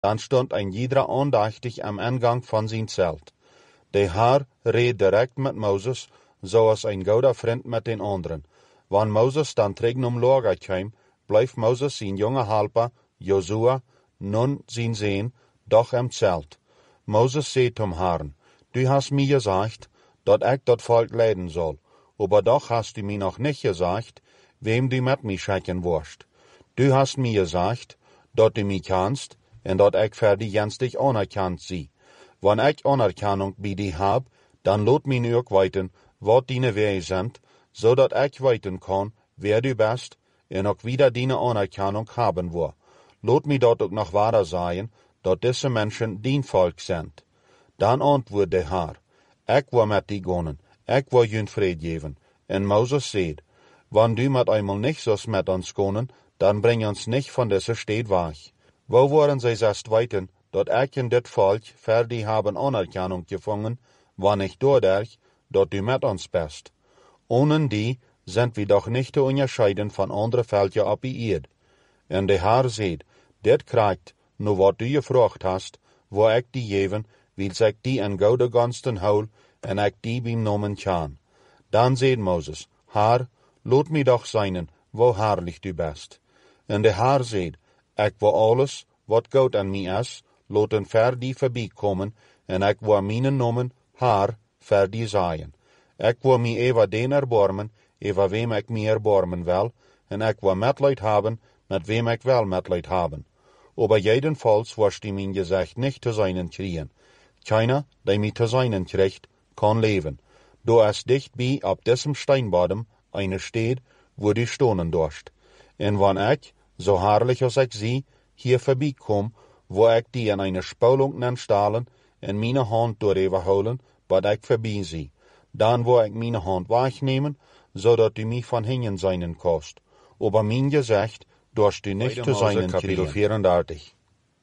Dann stond ein jeder andachtig am Eingang von sein Zelt. Der Herr reed direkt mit Moses, zoals ein guter Freund mit den anderen. Wann Moses dann tegen Lager kwam, bleef Moses zijn jonge Helper, Josua, nun zijn Sehen, doch im Zelt. Moses zei zum Herrn, du hast mir gesagt, dat ich dat Volk leiden soll, aber doch hast du mir noch nicht gesagt, wem du mit mir schicken wirst. Du hast mir gesagt, dat du mich kannst, en dat ich für die jenstig anerkannt sie. Wann ich Anerkennung bei dir hab, dann lot mir auch weiten, wat deine Wege sind, so dat ich weiten kann, wer du bist, en auch wieder deine Anerkennung haben will. Lot mir dort auch noch weiter sagen, dat diese Menschen dein Volk sind. Dann antwortet der Herr, ich will mit dir gehen, ich will jün Fried geben. En Moses sagt, wann du mit einmal nicht sollst mit uns gehen, dann bring uns nicht von dieser Stadt weg. Wo wollen sie erst weiten, dat ich in dit Volk für die haben Anerkennung gefangen, wann nicht dadurch, dat du mit uns bist. Ohne die sind wir doch nicht zu unterscheiden von anderen Völkern auf die Erde. En der Herr sagt, dit kriegt, nur wat du gefragt hast, wo ich die geben, weil ich die in goude gansten hol, en ich die beim Namen kann. Dann sagt Moses, Herr, lot mir doch seinen, wo herrlich du bist. En der Herr sagt, ich will alles, wat Gott an mir ist, loten ver die vorbeikommen, en ich will meinen Namen, Herr, ver die sagen. Ich will mich über den erbarmen, über wem ich mich erbarmen will, en ich will Mitleid haben, mit wem ich will Mitleid haben. Aber jedenfalls wirst du mein Gesicht nicht zu seinen kriegen. Keiner, der mich zu seinen kriegt, kann leben. Du hast dicht bei auf diesem Steinboden eine steht, wo du stohnen durst. Und wenn ich, so herrlich als ich sie, hier vorbeikomme, wo ich die in eine Spulung stahlen, in meine Hand durchholen, was ich vorbei sie. Dann wo ich meine Hand wegnehmen, so dass du mich von hinten seinen kannst. Aber mein Gesicht durst du nicht zu seinen Kapitel 34.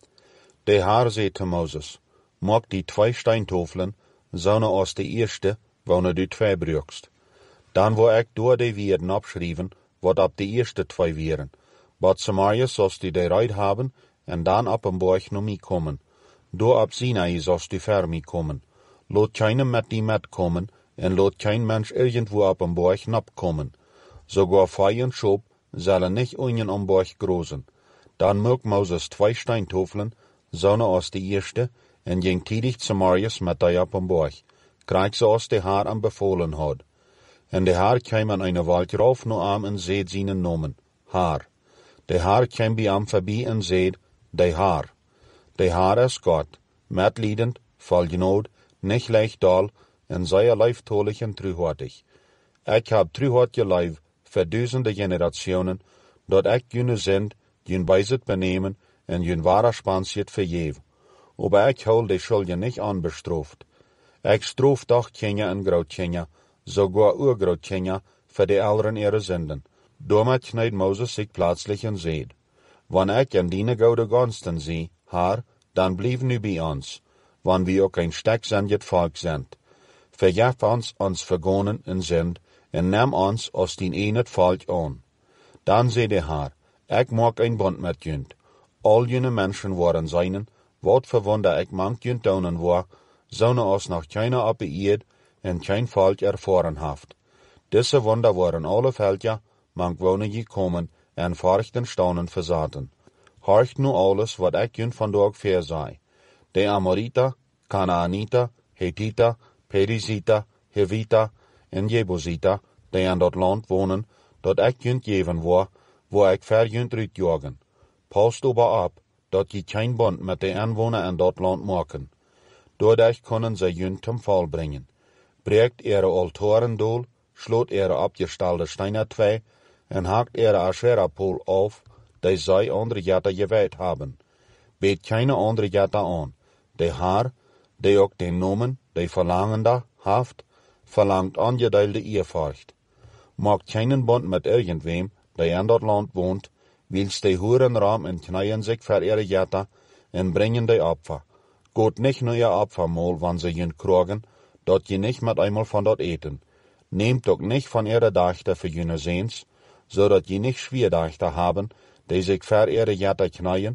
Der Herr sagte Moses, mach die 2 Steintafeln, so aus der erste, wo du 2 brauchst. Dann wo ich durch die Werden abschreiben, wat ab die erste 2 wären. Bad Samaria sollst du die Reit haben, en dann ab am Borch noch mich kommen. Du ab Sinai sollst du für mich kommen. Lot keinem mit die mitkommen, en lot kein Mensch irgendwo ab am Borch kommen. Sogar Fei und Schop sollen nicht unten am Borch großen. Dann mög Moses 2 Steintafeln, so aus die erste, en ging tidig Samarias mit die ab am Borch. Krieg so aus der Herr am befohlen hat. En der Herr kam an eine Wald rauf nur am en seht seinen Namen, Herr. Der Herr kam bei am vorbei en seht, der Herr. Der Herr ist Gott, mitleidend, voll Not, nicht leicht doll, en sehr leiftolich und trühortig. Ich hab trühortige Leib für 1000 Generationen, dort ich jüne sind, jün beiset benehmen, en jün wahrer Spansiert verjev. Aber ich hol die Schulden nicht anbestraft. Ich straf doch Kinder en Grootkinder, sogar Urgrootkinder, für die Älteren ihre Sünden. Damit schneid Moses sich plötzlich und seht, wann ich an deine goude Gunsten sehe, Herr, dann blieb nu bei uns, wann wir auch ein stecksendet Volk sind. Vergef uns vergonnen und sind, en nimm uns aus den enet Volk an. Dann seh der Herr, ich mag ein Bund mit jünt. All jene Menschen waren seinen, wat für Wunder ich manch jünt daunen war, so aus noch keiner auf der Erde en kein Volk erfahren haft. Diese Wunder waren alle Völker, manch wohnen gekommen, en forchten Staunen versaten. Horcht nu alles, wat ich jünt von dort fair sei. Die Amoriter, Kanaaniter, Hethiter, Perisiter, Heviter en Jebusiter, die an dat Land wohnen, dat ich jünt geven war, wo ich verjünt rütjagen. Passt aber ab, dat je kein Bund mit den Anwohner in dat Land machen. Dadurch können sie jünt zum Fall bringen. Breekt ihre Altoren dool, schlot ihre abgestellte Steine 2 en hakt ihre Aschera-Pol auf, die sie andere Jätter geweiht haben. Bet keine andere Jätter an. Der Herr, der auch den Namen, der Verlangender, haft, verlangt angedeilte Ehrfurcht. Macht keinen Bund mit irgendwem, der in dat Land wohnt, willst die Huren ram und knien sich für ihre Jätter und bringen die Opfer. Geht nicht nur ihr Opfermahl, wann sie jünt kriegen, dort je nicht mit einmal von dort eten. Nehmt doch nicht von ihre Dächter für jüne Sehns, so dat je nicht Schwierdächter haben, die sich für ihre Jätter knien,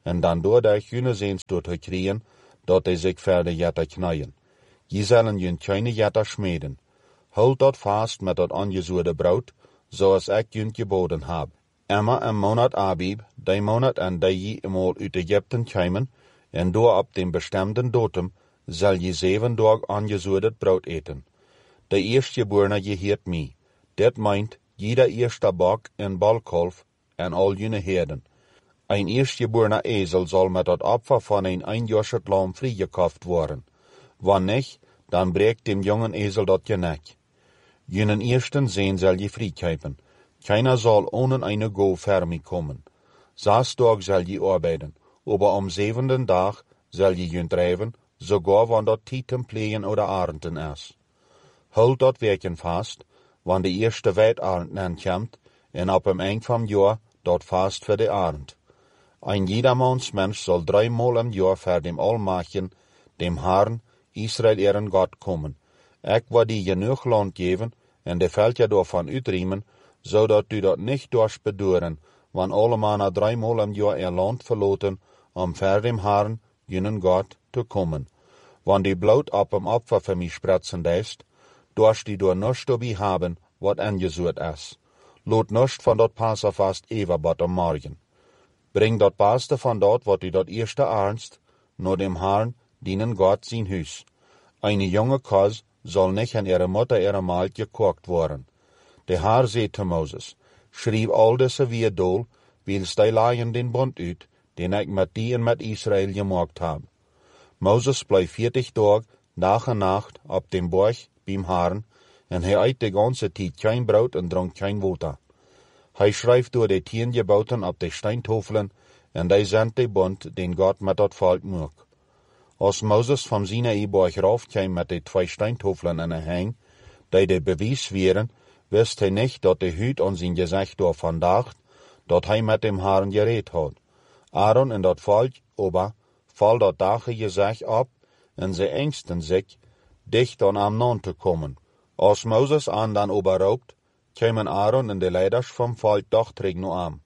en dan doordat jene zeens door te kriegen, dat die zich verder jetter knijden. Je zullen jun kleine jetter schmeden. Houd dat vast met dat aangezoerde brood, zoals ik jun geboden heb. Emma en monat Abib, die monat en die je eenmaal uit Egypten kwamen, en door op den bestemden datum, zal je 7 dagen aangezoerd brood eten. De eerstgeborene je heert mij. Dit meint, jeder eerste bak en balkalf en al jene herden. Een eerstgeborene ezel zal met het opfer van een eenjarsig lam vrijgekauft worden. Wanneer niet, dan breekt dem jongen ezel dat je nek. Jenen eersten zeen zal je vrijkijpen. Keiner zal ohne eine Go fermi kommen. 6 Tage zal je arbeiden, aber am 7. Dag zal je jun drijven, sogar wann dat Tieten plegen oder Arenden is. Houd dat werken vast, wann de eerste weidarend aankomt, en op hem eind van jaar dat vast voor de arend. Ein jedermanns Mensch soll 3 Mal im Jahr vor dem Allmachten, dem Herrn, Israel ihren Gott kommen. Ich war die genug Land geben, en de Völker davon uitriemen, zodat du dat nicht durchbeduren, wann alle Männer 3 Mal im Jahr ihr Land verloten, vor dem Herrn, jenen Gott, zu kommen. Wann die Blut ab dem Opfer für mich spritzen lässt, darfst die durch nichts dabei haben, wat angesucht ist. Lot nichts von dat Passafast Everbad am Morgen. Bring dat Beste von dort, wat du dat erste ernst, nur dem Herrn, dienen Gott sein Hus. Eine junge Kos soll nicht an ihre Mutter ihre Mahl gekocht worden. Der Herr sagt zu Moses, schrieb all diese wie dool, wils die leihen den Bund uit, den ich mit die und mit Israel gemacht habe. Moses bleib 40 Tage, Tag und Nacht, auf dem Berg, beim Herrn, und eit die ganze Zeit kein Brot und trank kein Wasser. Schreibt durch die 10 Geboten auf die Steintafeln, und sendt die Bund, den Gott mit dat Volk macht. Als Moses vom Sinai-Berg raufkam mit die 2 Steintafeln in der Hang, die Beweis wären, wist hij nicht, dat de Hüt an sein Gesicht davon dacht, dat hij mit dem Herrn geredet hat. Aaron en dat Volk, aber, fall dat dache Gesicht ab, en sie ängsten sich, dicht an am Nahen zu kommen. Als Moses an dann oberraubt, kämen Aaron en de Leiders vom Volk doch träg no am.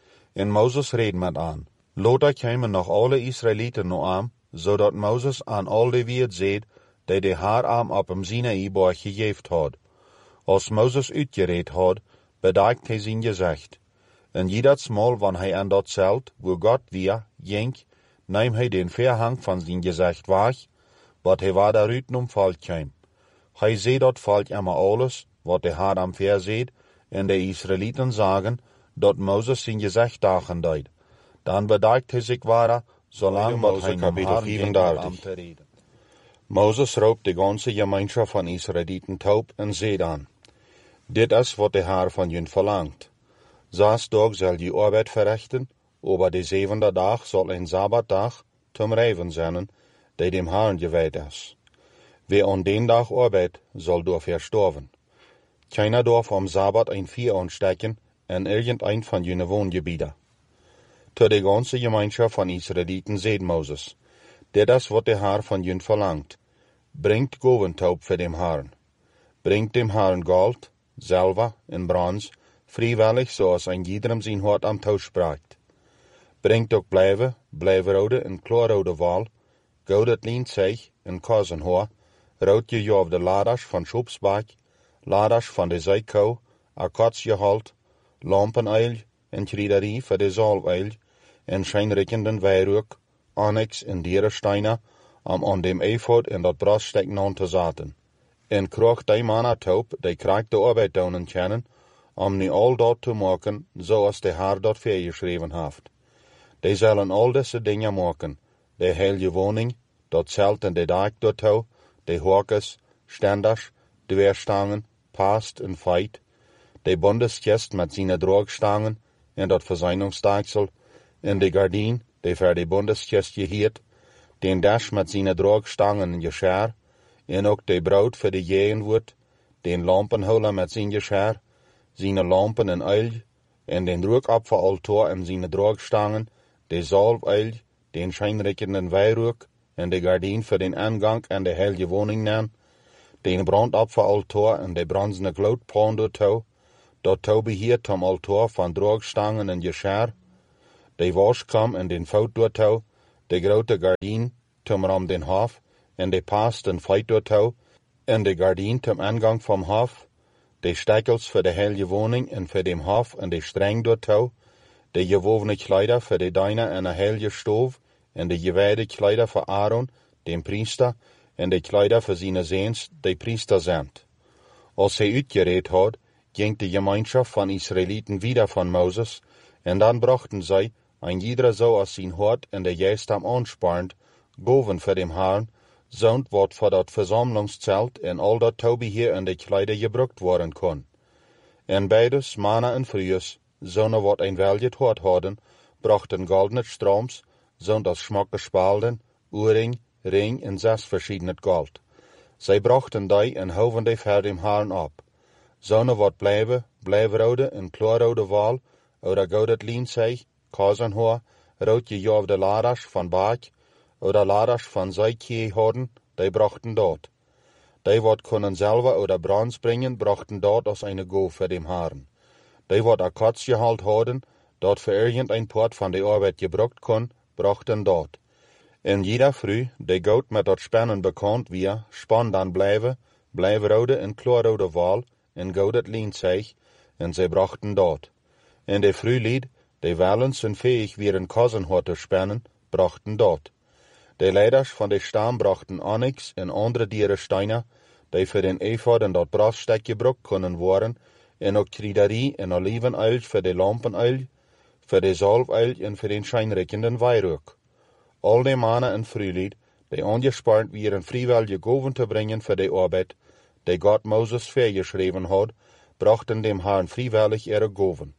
En Moses red mit an. Lothar kämen noch alle Israeliten no am, zodat Moses an al die wie het seht, die de haar am op hem Sinai-Berg gegeven had. Als Moses uitgereed had, bedekt hij zijn gezicht. En jedes Mal, wanneer hij aan dat zelt, wo Gott weer, ging, neem hij den Verhang van zijn gezicht weg, wat hij waar daaruit om Volk kwam. Hij zei dat Volk immer alles, wat de Herr am Ver seht, en de Israeliten sagen, dat Moses zijn gezicht dagen deed. Dan bedekt hij zich waar, zolang wat hij om Herrn am te reden. Moses roopt de ganze Gemeinschaft van Israeliten taub en zei dan, dit is wat de Herr van jullie verlangt. 6 Tage zal je arbeid verrichten, aber de 7e dag zal een Sabbatdag zum Reiven zijn, die dem Herrn gewijd is. Wer an den Tag arbeitet, soll dafür sterben. Keiner darf am Sabbat ein Vieh anstecken in irgendein von jenen Wohngebieten. Zu der ganzen Gemeinschaft von Israeliten seht Moses, dit is wat der Herr von jullie verlangt. Bringt Goventaub für dem Herrn. Bringt dem Herrn Gold, Silber en Bronze, freiwillig, zoals ein jedem zijn hart am Tausch spreekt. Bringt ook blijverrode en kloorrode wal, goudet lienzeig en kozenhoor, roodje je op de laders van Schopsbak, laders van de zijkou, akatsjeholt, lampeneil en kriederie voor de zalweil, en schijnrikkenden weirook, onyx en dierensteinen, om aan dem eifod en dat braststek aan te zaten. En kroeg die mannen taub, die krijgt de arbeid doen kennen, om nu al dat te maken, zoals de Herr dat voorgeschreven heeft. Die zullen al deze dingen maken, de heilige woning, dat zelt en de dak daartoe, de horkes, stenders, de weerstangen, past en feit, de bondeskist met zijn droogstangen en dat verzuiningsstaaksel, en de gardien, die voor de bondeskist geheerd, den dash met zijn droogstangen en gescher, en ook de brood voor de jeen wordt, den lampenholer met zijn gescher, zijn lampen en uil, en den rookapfelaltaar en zijn droogstangen, de zalfuil, den schijnrikkenden weirook, en de gardien voor den aangang en de heilige woning naam, den brandapfelaltaar en de bronzene gloedpan daartoe, dat toe beheert om altaar van droogstangen en gescher, de waskam en den foutdoortouw, de grote gardien om den hof, en de paas den feitdoortouw, en de gardien zum aangang vom hof, de stekkels voor de heilige woning en voor dem hof en de strengdoortouw, de gewovene kleider voor de diener en de heilige stoof, en de gewijde kleider voor Aaron, dem priester, en de kleider voor zijn zoons, de priester zijn. Als hij uitgereed had, ging de Gemeinschaft van Israeliten wieder van Moses, en dan brachten zij, ein jeder zo als zijn hart en de geest am aansparend, goven voor dem Herrn, zond wat voor dat versammlungszelt en al dat touwbeheer en de kleider gebruikt worden kon. En beides, manna en vrues, zonen wat een weljet hart hadden, brachten goldene stroms, zond als schmakke spalden, oorring, ring en 6 verschiedene gold. Zij brachten die en hoven die voor dem Herrn op. Zonen wat blijvrode en kloorrode wal, oder goudet lienzeig, kazenhoor, roodje je of de laders van baak, oder laders van zijkie hadden, die brachten dort. Die wat kunnen selber oder brons bringen, brachten dort als eine Go für dem Herrn. Die wat akats gehalt hadden, dort für irgendein Port van de Arbeit gebruikt kon, brachten dort. En jeder früh, die goud met dat spannen bekannt wie, span dan blijvrode en kloorrode wal, en goudet lienzeig, en zij brachten dort. En de frühlied, die wellens en fähig wieren Kazenhort te spannen, brachten dort. De leiders van de stam brachten onyx en andere dierensteiner, die voor den ephod en dat brasstek gebruikt kunnen worden, en ook triderie en olivenöl voor de lampenöl, voor de zalföl en voor den schijnrikkenden weihruk. Al die mannen en frühlied, die angespaard wieren vrijwillige goven te brengen voor de arbeid, die God Moses vergeschreven had, brachten dem Herrn vrijwillig ihre goven.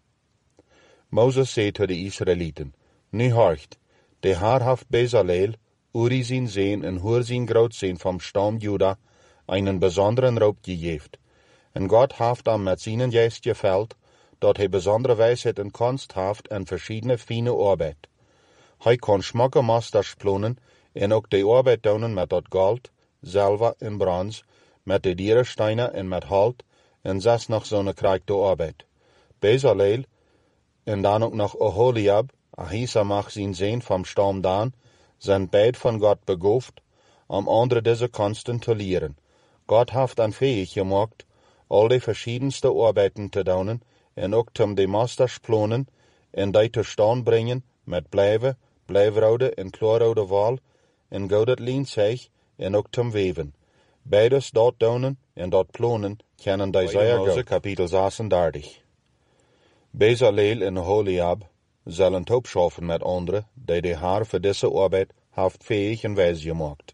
Moses zei tot de Israeliten, nu horcht, de Herr haft Bezaleel, Uri zijn zeen en Hur zijn groot zijn vom Stamm Juda, einen besonderen Raub gegeven. En God haft am met zijn geest gefällt, dat hij besondere wijsheid en kunst haft en verschiedene fine arbeid. Hij kon schmakke masters plonen en ook de arbeid doen met dat gold, zilver en brons, met de dierensteiner en met hout, en 6 nog zo'n krijgde arbeid. Bezaleel, en dan ook nog Oholiab, Ahisamach zijn zeen vom Stamm Dan, zijn beid van God begaafd, om andere deze kunsten te leren. God heeft dan fähig gemaakt, al die verschiedenste arbeiden te doen, en ook om de masters plonen, en die te staan brengen, met blijvrode en kloorrode wal, en goudet lienzeig, en ook te weven. Beides dat doen en dat plonen, kennen die zeer goed. Kapitel 36. Bezaleel en Oholiab zullen opschaffen met anderen, die de Herr voor deze arbeid heeft fähig en wijs gemaakt.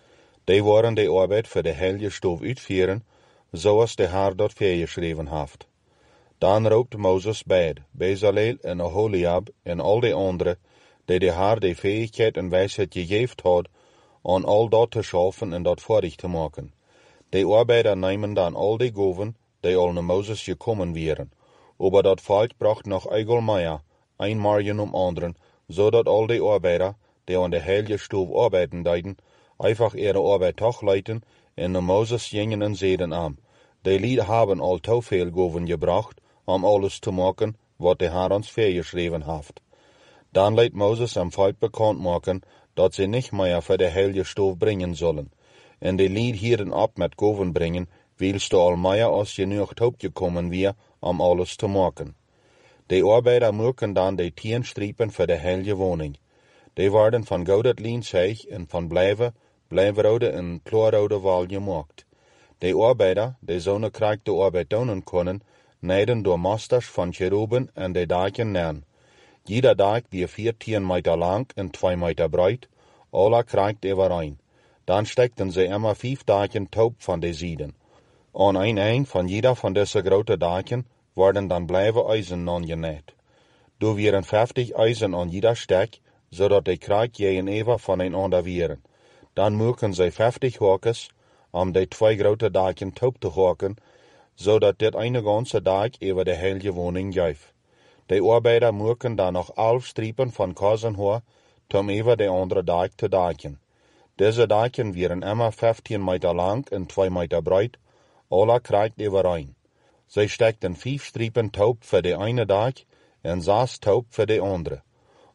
Die worden de arbeid voor de heilige stoof uitvoeren, zoals de Herr dat vergeschreven heeft. Dan roept Moses beid, Bezaleel en Oholiab en al de anderen, die de Herr de fähigheid en wijsheid gegeven had, om al dat te schaffen en dat voordig te maken. De arbeider nemen dan al de goven, die al naar Moses gekommen waren, aber dat volk bracht nog eigel meer, ein margen anderen, zodat al de arbeider, die aan de heilige stoof arbeiten deiden, einfach ihre Arbeit toch leiten en naar Moses gingen en zeiden aan. Die lied haben al te veel goven gebracht, om alles te maken, wat de Herr ons vergeschreven heeft. Dan leidt Moses am volk bekend maken, dat ze niet meer voor de heilige stoof brengen zullen. En de lied hieren op met goven brengen, wilst du al meer als je nu gekomen weer, om alles te maken. De arbeider maken dan de 10 striepen voor de heilige woning. Die worden van goudet lienzeig en van blijvrode en kloorrode wal gemaakt. De arbeider, die zo'n krijgt de arbeid doen kunnen, neiden door masters van cheruben en de daken neer. Jeder dag wie 14 meter lang en 2 meter breed, alle krijgt overeen. Dan stekten ze immer 5 daken taub van de zijden. Aan een eind van jeder van deze grote daken worden dan blijven eisen aangenaaid. Er waren 50 eisen aan jeder stek, zodat de krijg gegenüber voneinander waren. Dan maken ze 50 hakens, om de 2 grote daken taub te haken, zodat dit eine ganze dag over de heilige woning geeft. De arbeider maken dan nog 11 striepen van kazenhoor, om over de andere dag te daken. Deze daken waren immer 15 meter lang en 2 meter breed, alle krijgt overeen. Zij stekten 5 striepen taub voor de ene dag en 6 taub voor de andere.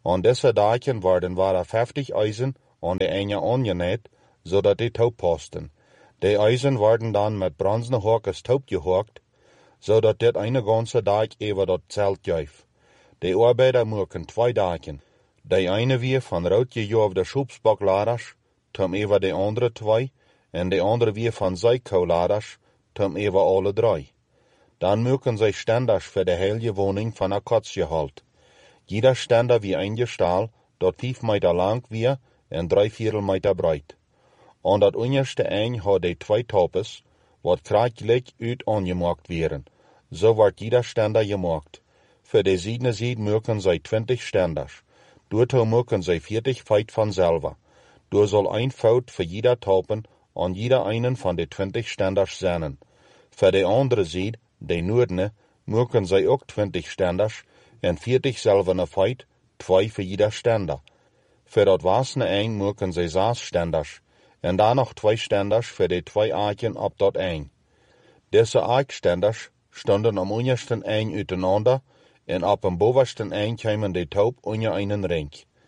An deze daken waren 50 eisen aan de ene aangenäht, zodat die taub pasten. Die eisen werden dan met bronzene hakes taub gehakt, zodat dit eine ganze dag over dat zelt juif. De arbeider maken 2 dagen. De eine weer van rood gejoofde schoepsbakladers, tom over de andere 2, en de andere weer van zijkouladers, tom over alle 3. Dan maken zij standers voor de hele woning van akkatsgehalt. Jeder stander wie een gestal, dat 5 meter lang weer en 3/4 meter breed. Aan dat onderste eind had de 2 topes, wat krakelijk uit aangemaakt werden. Zo wordt jeder stander gemaakt. Voor de ziedene zied maken zij 20 standers. Daartoe maken zij 40 feit vanzelf. Door zal een fout voor jeder topen aan jeder einen van de 20 standers zijn. Voor de andere zied, de noordene, maken zij ook 20 standers en 40 zelfene feit, 2 voor jeder stander. Voor dat wasene eind maken zij 6 standers en dan nog 2 standers voor de 2 aken op dat eind. Deze aakstanders stonden am ondersten eind uiteinander en op een bovensten eind kwamen de taub onder einen ring.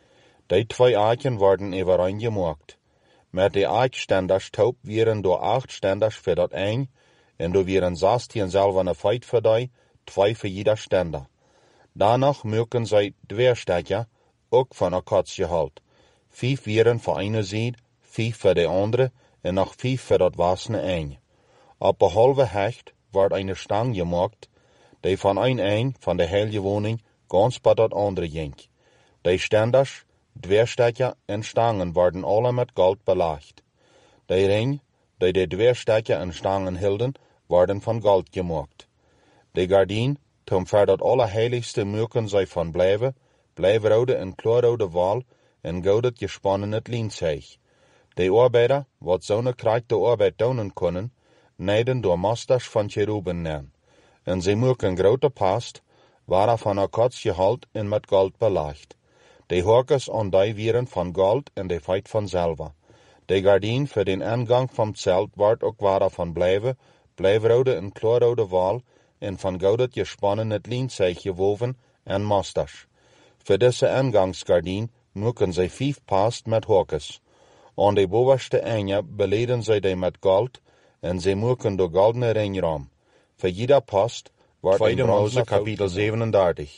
Die 2 aken werden overeen gemaakt. Met de aakstanders taub waren door 8 standers voor dat eind en door waren 16 zelfene feit voor die, 2 voor jeder stander. Danach maken zij dweerstekken, ook van akkatsgehalt. 5 waren voor eine zijd, 5 voor de andere en nog 5 voor dat wasene eind. Op een halve hecht wordt eine stang gemaakt, die van een eind van de hele woning ganz bij dat andere ging. Die standers, dweerstekken en stangen worden alle met goud belagd. De ring, die de dweerstekken en stangen hielden, worden van goud gemaakt. De gardien, tom voor dat allerheiligste maken zij van blijvrode en kleurrode wal en goudet gespannen het lienzeeg. De arbeider, wat zo'n kracht de arbeid doen kunnen, neiden door masters van cheruben neer. En ze maken grote past, waar van akkatsgehalt en met goud belagd. De hakes aan die waren van goud en de feit vanzelf. De gardien voor den aangang van het zelt wordt ook waar van blijvrode en kleurrode wal en van goudet gespannen het lienzeeg gewoven en masters. Voor deze aangangsgardien maken zij 5 past met hakes. Aan de bovenste einde beleden zij die met goud en zij maken de goldene ringraam. Voor jeder past wordt een Mose kapitel 37.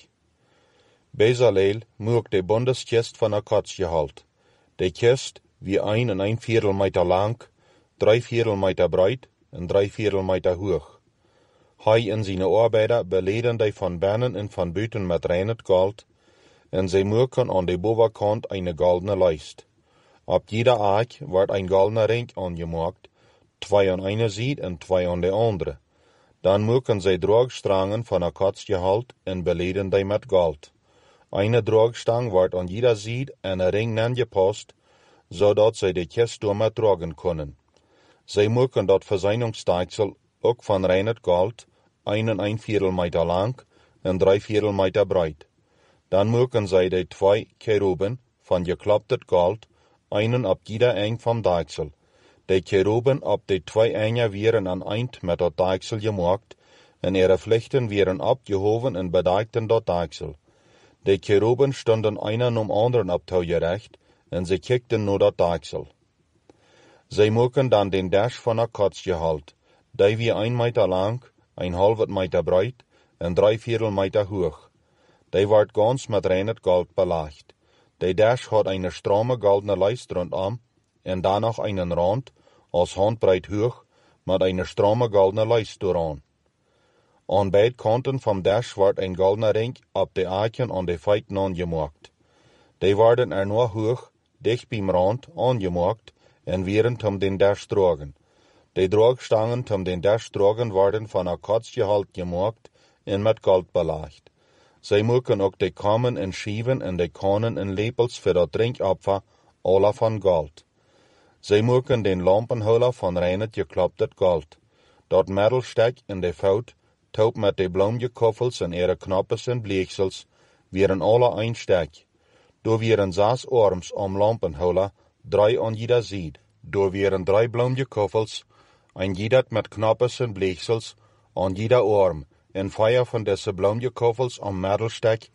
Bezaleel maakt de bundeskist van akkatsgehalt. De kist wie 1,25 meter lang, 3/4 meter breed en 3/4 meter hoog. Hij en zijn arbeider beleden die van binnen en van buiten met reinet goud en zij maken aan de bovenkant een goldene lijst. Op jeder aak wordt een goldene ring aangemaakt, 2 aan eine zijd en 2 aan de andere. Dan maken zij draagstangen van akkatsgehalt en beleden die met goud. Eine draagstang wordt aan jeder zijd en een ring aangepast, zodat zij de kist door dragen kunnen. Zij maken dat verzuiningsstaaksel ook van reinet goud, 1,25 meter lang en 3/4 meter breed. Dan maken zij de 2 cheruben van geklaptet goud, einen op jeder eind van daaksel. De cheruben op de 2 einden werden aan eind met dat daaksel gemaakt en ihre vlechten werden opgehoven en bedekten dat daaksel. De cheruben stonden einer om anderen op touw gerecht en ze kijkten naar dat daaksel. Zij maken dan den dash van akkatsgehalt, die wie 1 meter lang, 1,5 meter breed en 3/4 meter hoog. Die wordt gans met reinet goud belagd. De dash had eine strome goldene lijst rondom en dan nog einen rand, als handbreed hoog, met eine strome goldene lijst dooraan. Aan beide kanten van dash wordt een goldene ring op de aken aan de feiten aangemaakt. Die worden er nog hoog, dicht bij rand, aangemaakt en werden om den dash dragen. De draagstangen om den dash dragen worden van akkatsgehalt gemaakt en met goud belagd. Zij maken ook de kammen en schieven en de kannen en lepels voor dat drinkopfer alle van goud. Zij maken den lampenholer van reinet geklaptet goud. Dat middelstek en de fout, taub met de bloemgekoffels en ihre knappes en bleeksels, waren alle een stek. Door waren 6 arms om lampenholer, 3 aan jeder zijd. Door waren 3 bloemgekoffels, een jeder met knappes en bleeksels, aan jeder arm, en 5 van deze bloemgekoffels om middelstek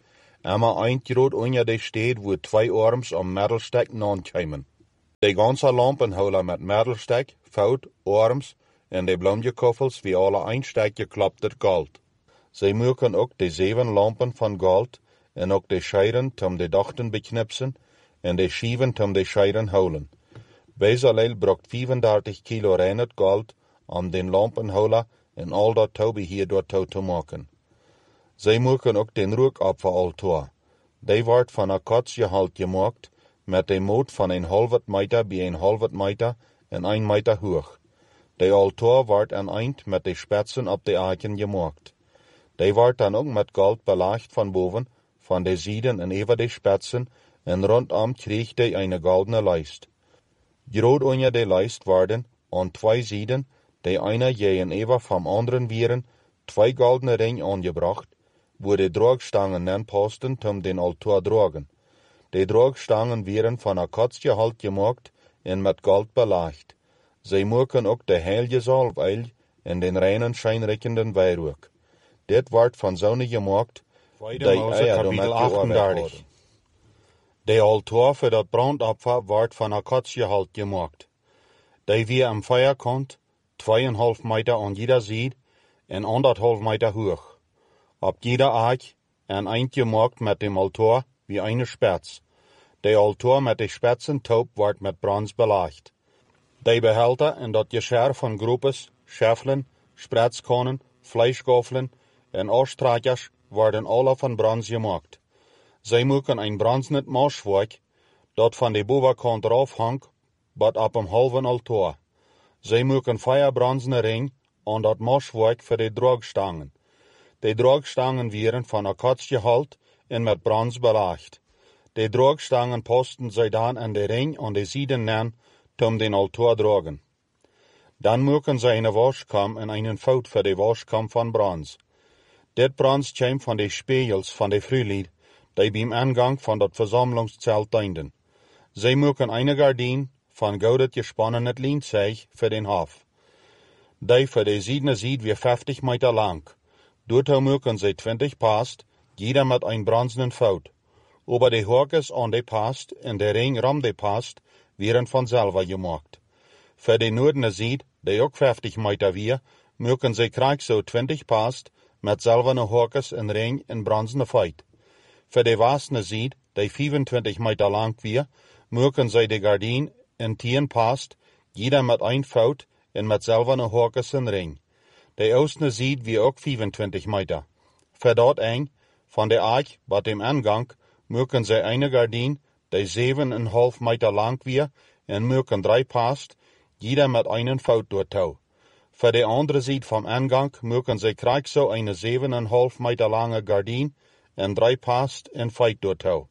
Einmal ein groot onder de steed wo 2 arms om middelstek naankomen. De ganze lampenholer met middelstek, fout, arms en de blomjekoffels wie alle een stek geklapter gold. Zij maken ook de 7 lampen van gold en ook de scheiren om de dachten beknipsen en de schieven om de scheiren holen. Bezalel bracht 35 kilo reinert gold om den lampenholer en al dat toebeheer door te maken. Zij maken ook den rookapfelaltaar. Die wordt van akatiehout gemaakt, met de moot van 1,5 meter bij 1,5 meter en 1 meter hoog. De altaar wordt aan eind met de spetsen op de aken gemaakt. Die wordt dan ook met goud belagd van boven, van de zijden en over de spetsen, en rondom kreeg hij een goldene lijst. Groot onder de lijst worden, aan 2 zijden, die eine je en over van anderen wieren, 2 goldene ringen aangebracht, wo de draagstangen aanpasten om den altaar dragen. De draagstangen werden van akatiehout gemaakt en met goud belagd. Zij maken ook de heilige zalfolie en den reinen schijnrijkenden wierook. Dit wordt van zonen gemaakt, Tweede Mose kapitel 38. De altaar voor dat brandopfer wordt van akatiehout gemaakt. Die wie am vierkant 2,5 meter aan jeder zijde en 1,5 meter hoog. Op jeder aak een eind gemaakt met dem altaar wie eine spets. De altaar met de spetsen top wordt met brons belagd. De behelter en dat geschirr van groepes, scheffelen, spretskonen, vleesgoffelen en oorstrakers worden alle van brons gemaakt. Zij maken een bronzen maaswerk dat van de bovenkant eraf hangt, bat op een halve altaar. Zij maken 4 bronzen ring aan dat maaswerk voor de draagstangen. De draagstangen werden van akatiehout en met brons belagd. De draagstangen pasten zij dan aan de ring aan de zijden aan, om den altaar dragen. Dan maken zij een waskam en een fout voor de waskam van brons. Dit brons komt van de spiegels van de vrijlied, die beim aangang van dat verzamelingszelt dienden. Zij maken een gardijn van goudet gespannen het lienzeug voor den hof. Die voor de zijde weer 50 meter lang. Daartoe maken zij 20 past, jeder met een bronzenen fout. Over de horkes aan de past en de ring ram de past werden vanzelf gemaakt. Voor de noordene zijde, die ook 50 meter weer, maken zij krijg zo 20 past met zelfde horkes en ring en bronzene feit. Voor de westene zijde, die 25 meter lang weer, maken zij de gardijn en 10 past, jeder met een fout en met zelfde horkes en ring. De oostene zijde weer ook 25 meter. Voor dat eng, van de aak bij dem aangang, maken zij een gardijn die 7,5 meter lang weer en maken 3 past, jeder met een fout door touw. Voor de andere zijde van aangang maken zij krijg zo een 7,5 meter lange gardijn en 3 past en feit door touw.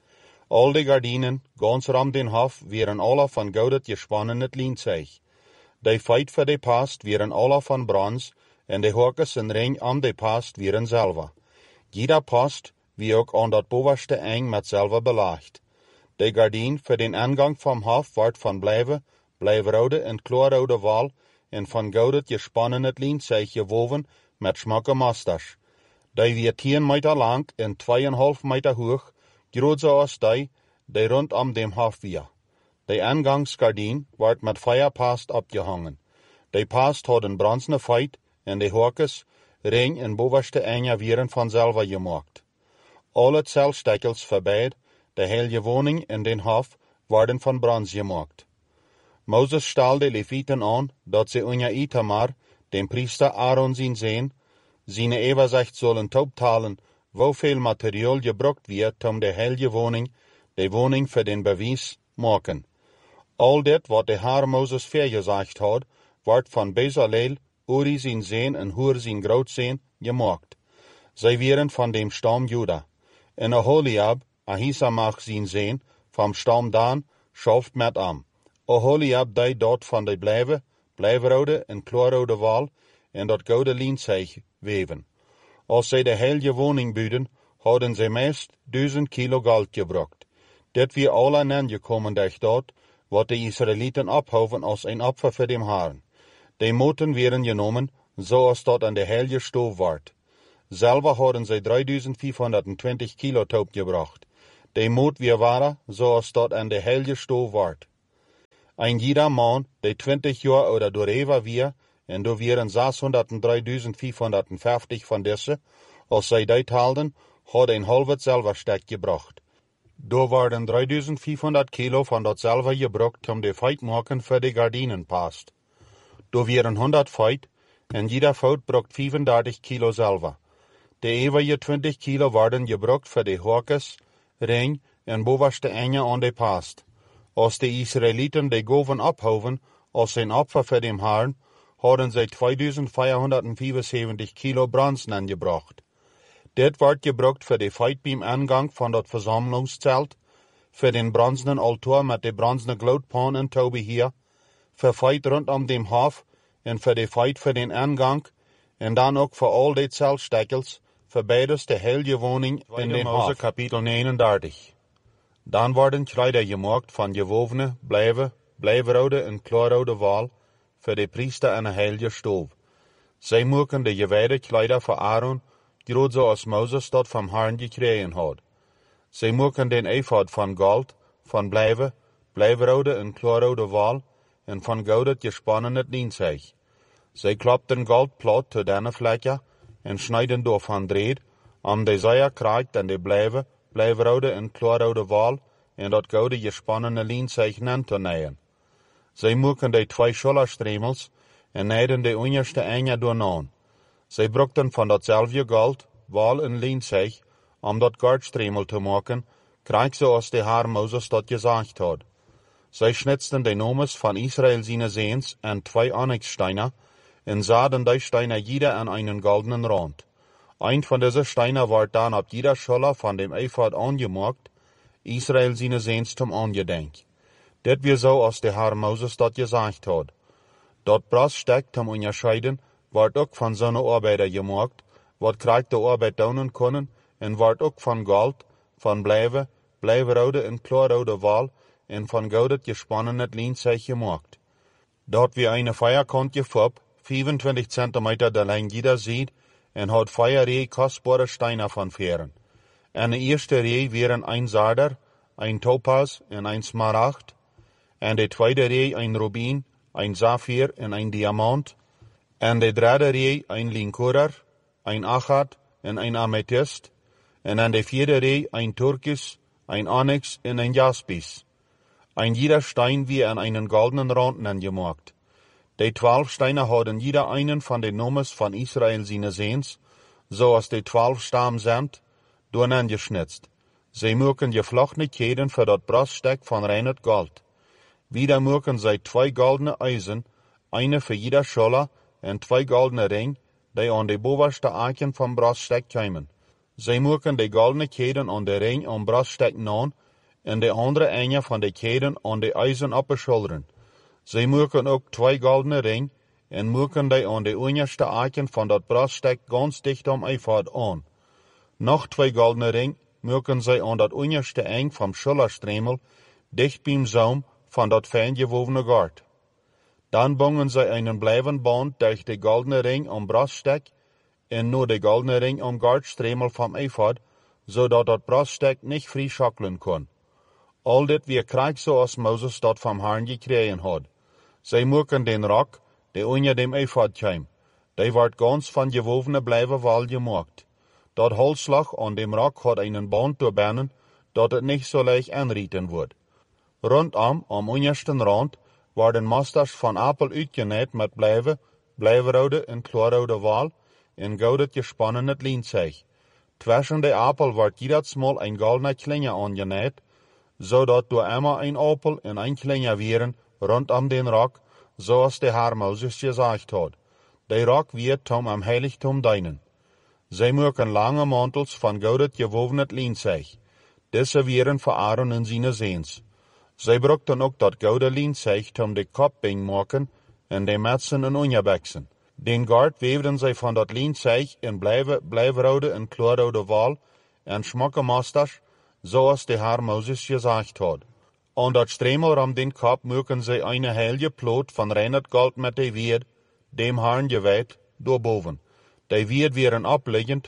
Al de gardijnen, gans ram den hof, werden alle van goudet gespannen het lienzeug. De feit voor de past werden alle van brons en de horkes en ring aan de past werden zelf. Jeder past wie ook aan dat bovenste eng met zelf belagd. De gardijn voor den aangang van hof wordt van blijvrode en kloorrode wal en van goudet gespannen het lienzeug gewoven met smakke masters. Die weer 10 meter lang en 2,5 meter hoog, groot zoals die rondom dem hof weer. De aangangsgardijn wordt met 4 past opgehangen. De past had een bronzene feit en de horkes, ring en bovenste enge werden vanzelf gemaakt. Alle celstekkels voorbij, de hele woning en den hof worden van brons gemaakt. Moses stal de Levieten aan dat ze onder Itamar, den priester Aaron zijn overzicht zullen optalen hoeveel materiaal gebruikt wordt om de hele woning, de woning voor den bewijs maken. Al dit wat de Heer Moses vergezegd had, wordt van Bezalel, Uri zijn zoon en Hur zijn grootzoon gemaakt. Zij werden van dem stam Juda. En Oholiab, Ahisamach zijn zoon, vom stam Dan, schaft met am. Oholiab deed dat van de blijvrode en kloorrode wal en dat gouden lienzeug weven. Als zij de hele woning buiden, hadden zij meest 1000 kilo goud gebruikt. Dit weer alle aangekomen durch dat, wat de Israëlieten ophouden als een opfer voor dem Herrn. De moeten werden genomen, zoals dat aan de hele stoof wordt. Selber hadden zij 3520 kilo taub gebracht. Die moet weer waren, zoals dat aan de helge stoof wordt. Ein jeder man, die 20 jaar oder doorheen weer, en door wären 603.550 van deze, als zij dit haalden, had een halve zilverstek gebracht. Door waren 3500 kilo van dat zilver gebruikt om de feit maken voor de gardinen past. Door wären 100 feit, en jeder fout bracht 35 kilo zilver. De eeuwige 20 kilo werden gebruikt voor de horkes, ring en bovenste enge aan de past. Als de Israëlieten de goven ophouden als zijn opfer voor dem Herrn, hadden zij 2475 kilo brandsen gebracht. Dit wordt gebruikt voor de feit beim aangang van dat verzamelingszelt, voor den bronzenen altaar met de bronzene gloedpan en tobe hier, voor feit rondom dem hof en voor de feit voor den aangang, en dan ook voor al die zeltstekkels, voor beides de heilige woning in den hof. Kapitel 39. Dan worden kleider gemaakt van gewovene, blijverrode en klaarrode wal, voor de priester en de heilige stoof. Zij maken de gewijde kleider voor Aaron, groot zoals Mozes dat van Herrn gekregen had. Zij maken den ephod van goud, van blijverrode en klaarrode wal, en van goud het gespannene lienzeeg. Zij klopten goud plat te denne vlekken, en snijden door van dreed, om de zijde kraakt en de blijverrode en klaarrode wal, en dat gouden gespannene lienzeeg nen te nemen. Zij maken de 2 schulterstremels, en nijden de onderste enge doornaan. Zij brukten van datzelfde goud, wal en lienzeeg, om dat gardstremel te maken, krijg zoals de Heer Mozes dat gezegd had. Zij schnitsten de nomes van Israël zijn zeens en 2 onyxsteinen, en zaden die steinen jeder aan einen goldenen rand. Ein van deze steinen werd dan op jeder schulter van dem ephod aangemaakt, Israël zijn zeens zum aangedenk. Dit weer zo als de Heer Mozes dat gezegd had. Dat braststek zum onderscheiden, wordt ook van zo'n arbeider gemaakt, wat krijgt de arbeid doen kunnen, en wordt ook van goud, van blijverrode en klaarrode wal, en van goud gespannen lienzeeg gemaakt. Dat weer een vierkantje fop, 25 centimeter de lijn jeder ziet, en had 4 rij kostbare steinen van veren. En de eerste rij waren een zarder, een topaz en een smaragd, en de tweede rij een rubin, een saphir en een diamant, en de derde rij een linkorer, een achat en een amethyst, en aan de vierde rij een turkis, een onyx en een jaspis. Ein jeder Stein wie an einen goldenen Rand gemaakt. Die 12 Steine hadden jeder einen von den Nomes von Israel seine Seens, so als die 12 Stamm sind, doornan geschnitzt. Sie maken geflochtene Keden für dat Braststek von reiner Gold. Wieder maken zij 2 goldene Eisen, eine für jeder Schulter, en 2 goldene Ring, die an de bovenste Aken vom Braststek komen. Zij maken de goldene Keden an de Ring am Braststek nan, en de andere enge van de keden aan de eisen op de schilderen. Zij maken ook 2 goldene ring, en maken die aan de onderste aken van dat braststek ganz dicht am ephod aan. Nog 2 goldene ring maken zij aan dat onderste eng vom schulterstremel, dicht beim Saum van dat fijn gewovene gard. Dan bongen zij einen blijven band durch de goldene ring am braststek, en nur de goldene ring am gardstremel vom ephod, zodat dat braststek niet vrij schokkelen kon. Al dit weer krijg zoals Mozes dat vom Herrn gekregen had. Zij maken den rok, die onder dem ephod kwam. Die wordt ganz van gewovene blijven wal gemaakt. Dat holslag aan dem rok had einen band doorbinnen, dat het niet zo leicht aanrieten wordt. Rondom, am ondersten rand, worden masters van apel uitgenaaid met blijverrode en klaarrode wal, en goudet gespannen lienzeeg. Tussen de apel wordt jedersmal een goldene klinge aangenaaid, zodat door immer een appel en een klinge wären rondom den rok, zoals de Heer Mozes gezegd had. De rok wird am heiligtum dienen. Zij maken lange mantels van goudet gewovene lienzeeg. Deze wären voor Aaron en zijn zeens. Zij brukten ook dat gouden lienzeeg de kopbeen maken en de metsen en onderbeksen. Den gard weefden zij van dat lienzeeg in blijverrode en klaarrode wal en schmokke masters, zoals de Heer Mozes gezegd had. Aan dat stremel om den kop maken zij een heilige plot van reiner gold met de weerd, dem Herrn gewijd, doorboven. De weerd wären opliggend,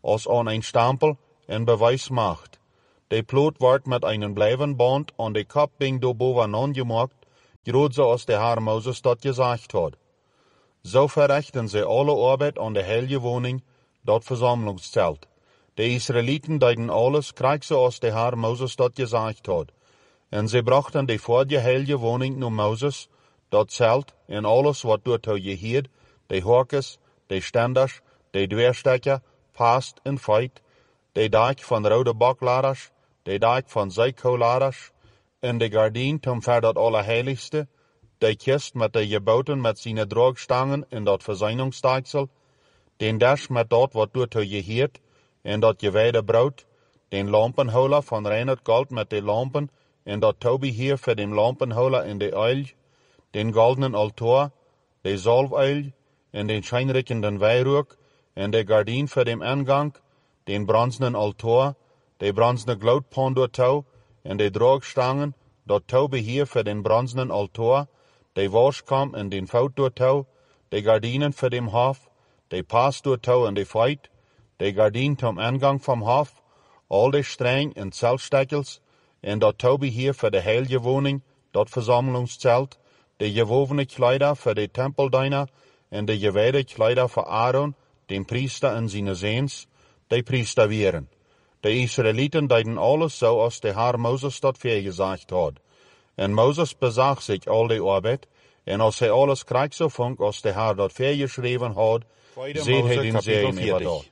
als an ein Stempel en Beweis macht. De Plot wordt met einen Bleivenband an de Kap bing do bovenan gemacht, groot zoals de Herr Moses dat gesagt hat. So verrichten sie alle Arbeit an der heilige Wohnung, dort Versammlungszelt. Die Israeliten deuten alles gleich so als der Herr Moses dat gesagt hat. Und sie brachten die vor die heilige Wohnung nur Moses, dat Zelt, en alles wat dort geheerd, die Horkes, die Ständers, die Dweerstekker, Past en Feit, die Dijk van rode bakladers, die Dijk van zijkoladers, en de gardien tom ver dat Allerheiligste, die kist met de geboten met zijn draagstangen in dat verzuiningsdijksel, den dash met dat wat dort geheerd, en dat gewijde brood, den lampenholer van reinerd gold met de lampen, en dat toebeheer voor den lampenholer in de uil, den goldenen altaar, de zalfuil, en den schijnrikkenden weirook, en de gardien voor den ingang, den bronzenen altaar, de bronzene gloedpan door touw, en de draagstangen, dat toebeheer voor den bronzenen altaar, de waskam en den fout door touw, de gardinen voor den hof, de pas door touw en de feit, de gardien tom ingang vom hof, al de streng en zeltstekkels, en dat toebeheer voor de heilige woning, dat verzamelingszelt, de gewovene kleider voor de tempeldiener, en de gewijde kleider voor Aaron, den priester en zijn zeens, de priester wären. De Israeliten deiden alles zo als de Herr Moses dat voorgezegd had. En Moses bezag zich al die arbeid, en als hij alles krijgt zo vond als de Herr dat voorgeschreven had, zeet hij den zegen over dat.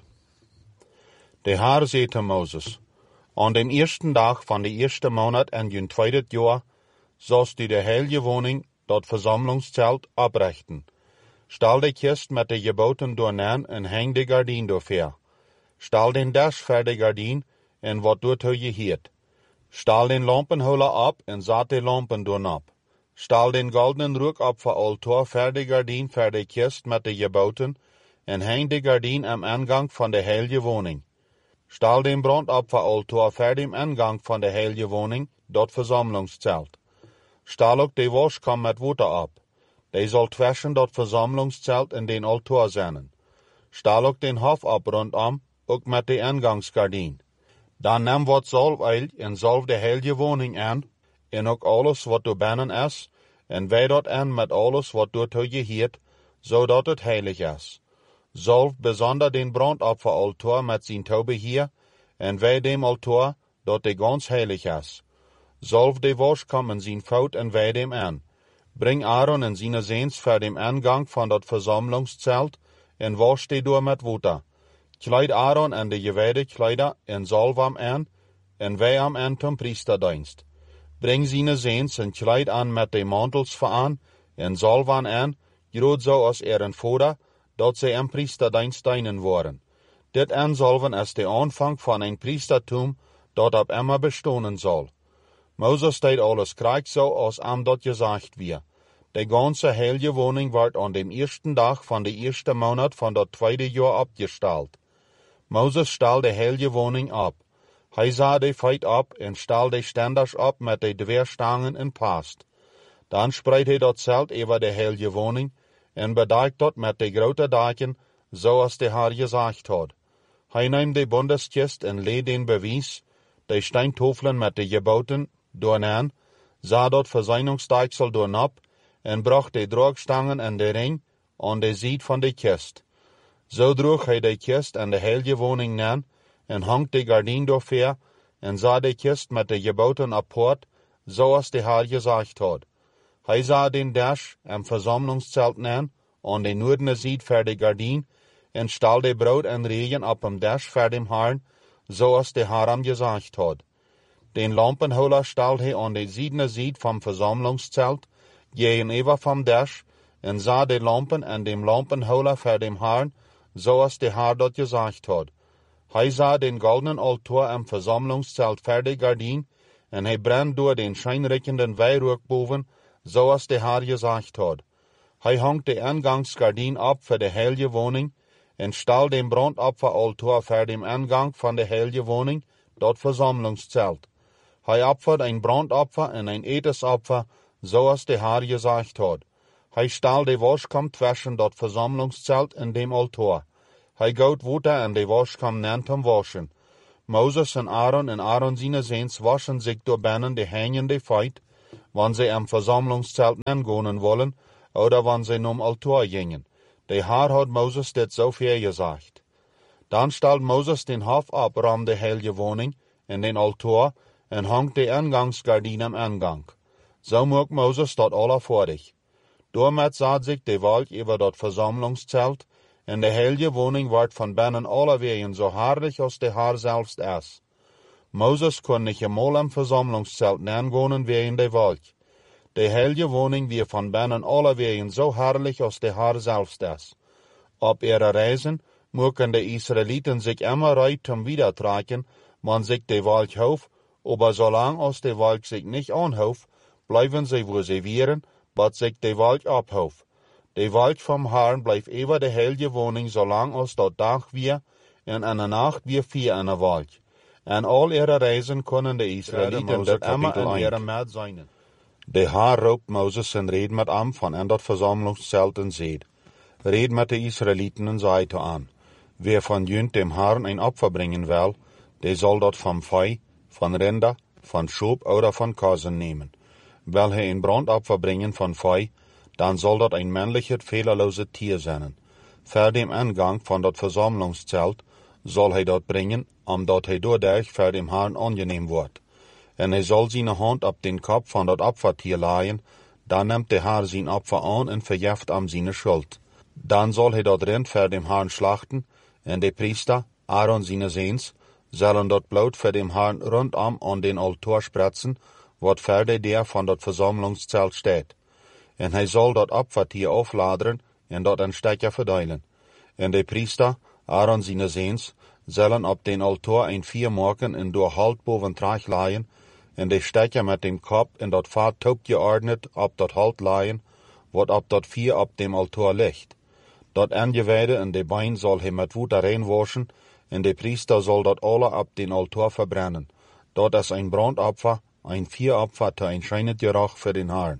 De Herr zei te Moses, an dem ersten dag van de eerste maand en hun tweede jaar, zoals die de heilige woning, dat verzamelingszelt, abrichten. Stal de kist met de geboten doornaan en hang de gardien doorver. Stal den dash voor de gardien en wat doet hij geheerd. Stal den lampenholer op en zat de lampen doornap. Stal den goldenen rook op voor altaar voor de gardien voor de kist met de geboten en hang de gardien am ingang van de heilige woning. Stal den brandopferaltaar voor dem ingang van de heilige woning, dat verzamelingszelt. Stal ook de waskam met water op. Die zal tussen dat verzamelingszelt en den altaar zijn. Stal ook den hof op rondom, ook met de ingangsgardien. Dan neem wat zalfuil en zalf de heilige woning aan, en ook alles wat door binnen is, en wij dat aan met alles wat door geheerd, zodat het heilig is. Zalf besonder den brandopferaltaar met zijn toebeheer, en wij dem altaar, dat de ganz heilig is. Zalf de waskam en zijn fout en wij dem aan. Bring Aaron en zijn zeens voor dem ingang van dat verzamelingszelt, en wasch die door met water. Kleid Aaron en de gewijde kleider en zalf am aan, en wij am aan tom priesterdienst. Bring zijn zeens en kleid aan met de mantels aan, en zalf aan, groot zo als een vader, dat zij am priesterdienst dienen worden. Dit aanzalven is de aanvang van een priestertum, dat op immer bestonen zal. Moses deed alles krijg zo als am dat gezegd weer. De ganze heilige woning werd aan dem eersten dag van de eerste maand van dat tweede jaar opgesteld. Moses stal de heilige woning op. Hij zag de feit op en stal de stenders op met de dweerstangen en past. Dan spreid hij dat zelt over de heilige woning en bedekt dat met de grote daken, zoals de Herr gezegd had. Hij neemt de bundeskist en leed den bewijs, de steintofelen met de geboten, doornaan, zag dat verzuiningsdijksel doornap, en bracht de draagstangen en de ring aan de zijde van de kist. Zo droeg hij de kist en de heilige woning aan, en hangt de gardien doorver, en zag de kist met de geboten apart, zoals de Herr gezegd had. Hij zag den dash am verzamelingszelt aan de noordene zijde voor de gardien, en stal de brood en regen op hem dash voor dem Herrn, zoals de Herr hem gezegd had. Den lampenholer stal hij aan de ziedene zijde vom verzamelingszelt, gegenüber vom dash, en zag de lampen en dem lampenholer voor dem Herrn, zoals de Herr dat gezegd had. Hij zag den goldenen altaar am verzamelingszelt voor de gardien, en hij brandt door den schijnrikkenden weirook boven, zoals de Herr gezegd had. Hij hangt de ingangsgardien op voor de heilige woning, en stal den brandopferaltaar voor dem ingang van de heilige woning, dat verzamelingszelt. Hij opfert een brandopfer en een etensopfer, zoals de Herr gezegd had. Hij stal de waskam tussen dat verzamelingszelt en dem altaar. Hij gaat water en de waschkam nennt hem waschen. Moses en Aaron seine Sehns waschen sich door binnen de hängende Feit, wann sie am Versammlungszelt gehen wollen, oder wann sie zum Altar gingen. Der Herr hat Moses das so viel gesagt. Dann stellt Moses den Hof ab, rum de heilige Wohnung, in den Altar, und hangt die Eingangsgardine am Eingang. So macht Moses dort alle fertig. Damit saht sich die Wald über dort Versammlungszelt, und die heilige Wohnung ward von binnen alle Wegen so herrlich als der Herr selbst ist. Moses kon nicht einmal am Versammlungszelt neergehen wegen der Wald. Die heilige Wohnung wird von binnen alle Wegen so herrlich als der Herr selbst ist. Auf ihrer Reisen mögen die Israeliten sich immer reit zum Wiedertragen, man sich die Wald auf, aber solange als der Wald sich nicht anhauf, bleiben sie wo sie wären, bat sich die Wald abhauf. Die Wald vom Herrn bleibt über die heilige Wohnung, solange als dort Tag wir, und an der Nacht wir vier an der Wald. An all ihre Reisen können die Israeliten dat immer in ihre Maat zijn. De Herr roept Moses en reed met hem van in dat Versammlungszelt en zeid. Reed met de Israeliten en zei te aan. Wer von jünt dem Herrn ein Opfer bringen will, der soll dort vom Fei, von Rinder, von Schub oder von Kasen nehmen. Will er ein Brandopfer bringen von Fei, dann soll dort ein männliches, fehlerloses Tier sein. Vor dem Eingang von dort Versammlungszelt soll er dort bringen, omdat hij doordat voor dem Herrn angenehm wordt. En hij soll seine Hand op den Kopf van dat Opfertier laaien, dan nimmt der Herr sein Opfer an en verjeft am seine Schuld. Dan soll hij dat Rind voor dem Herrn schlachten, en de Priester, Aaron seine Sehns, sollen dort Blut für dem Herrn rundum an den Altar spritzen, wat voor de der van dat Versammlungszelt steht. En hij soll dat Opfertier aufladeren en dat een Stecker verdeilen. En de Priester, Aaron seine Sehns, sollen op den Altar ein 4 Marken in door Halt boven Trach laaien, en de Stecker mit dem Kopf in dat Vaat taub geordnet op dat Halt laaien, wat op dat 4 op dem Altar ligt. Dat Angeweide en de Bein soll hij met Water reinwaschen, en de Priester soll dat alle op den Altar verbrennen. Dat is ein Brandopfer, ein 4 Opfer te ein scheinend Geruch für den Herrn.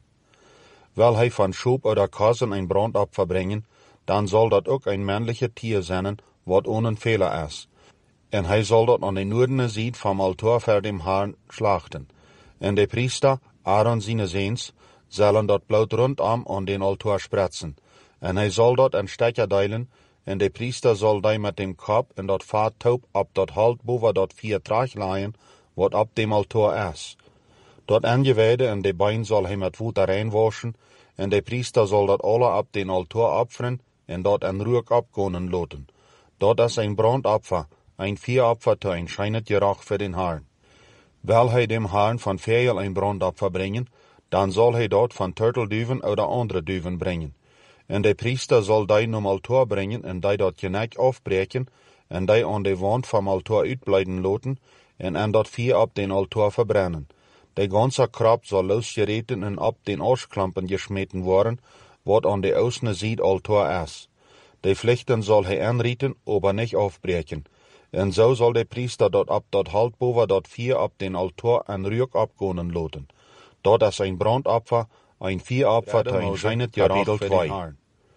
Will hij von Schub oder Kasen ein Brandopfer bringen, dann soll dat ook ein männliches Tier sein, wat ohne Fehler is. En hij soll dat aan de noordene Seite vom Altar voor dem Herrn schlachten. En de Priester, Aaron seine Sehns, sollen dat Blut rundum an den Altar spritzen. En hij soll dat een Stecker deilen, en de Priester soll die mit dem Kopf en dat Vaat taub op dat Halt boven dat 4 Trach laaien, wat op dem Altar is. Dat Angeweide en de Bein soll hij met Water reinwaschen, en de Priester soll dat alle op den Altar opferen, en dat en Ruck abgonen loten. Dat is ein Brandopfer, ein 4 Opfer te ein scheinend Geruch für den Herrn. Will hij dem Herrn von Fehl ein Brandopfer bringen, dann soll hij dat von Turtelduven oder andere Duven bringen. En de Priester soll die zum Altar bringen en die dat Geneck aufbreken en die an de Wand vom Altar uitbleiden loten en dat 4 op den Altar verbrennen. De ganze Krab soll losgereten en op den Arschklampen geschmeten worden, wat an de außene Seite Altar is. De Pflichten soll hij anrieten, aber nicht aufbreken. En so soll de Priester dort op dat Halt boven dat 4 op den Altar en Ruck abgonen loten. Dat is ein Brandopfer, ein 4 Opfer te ein scheinend Geruch für den Herrn.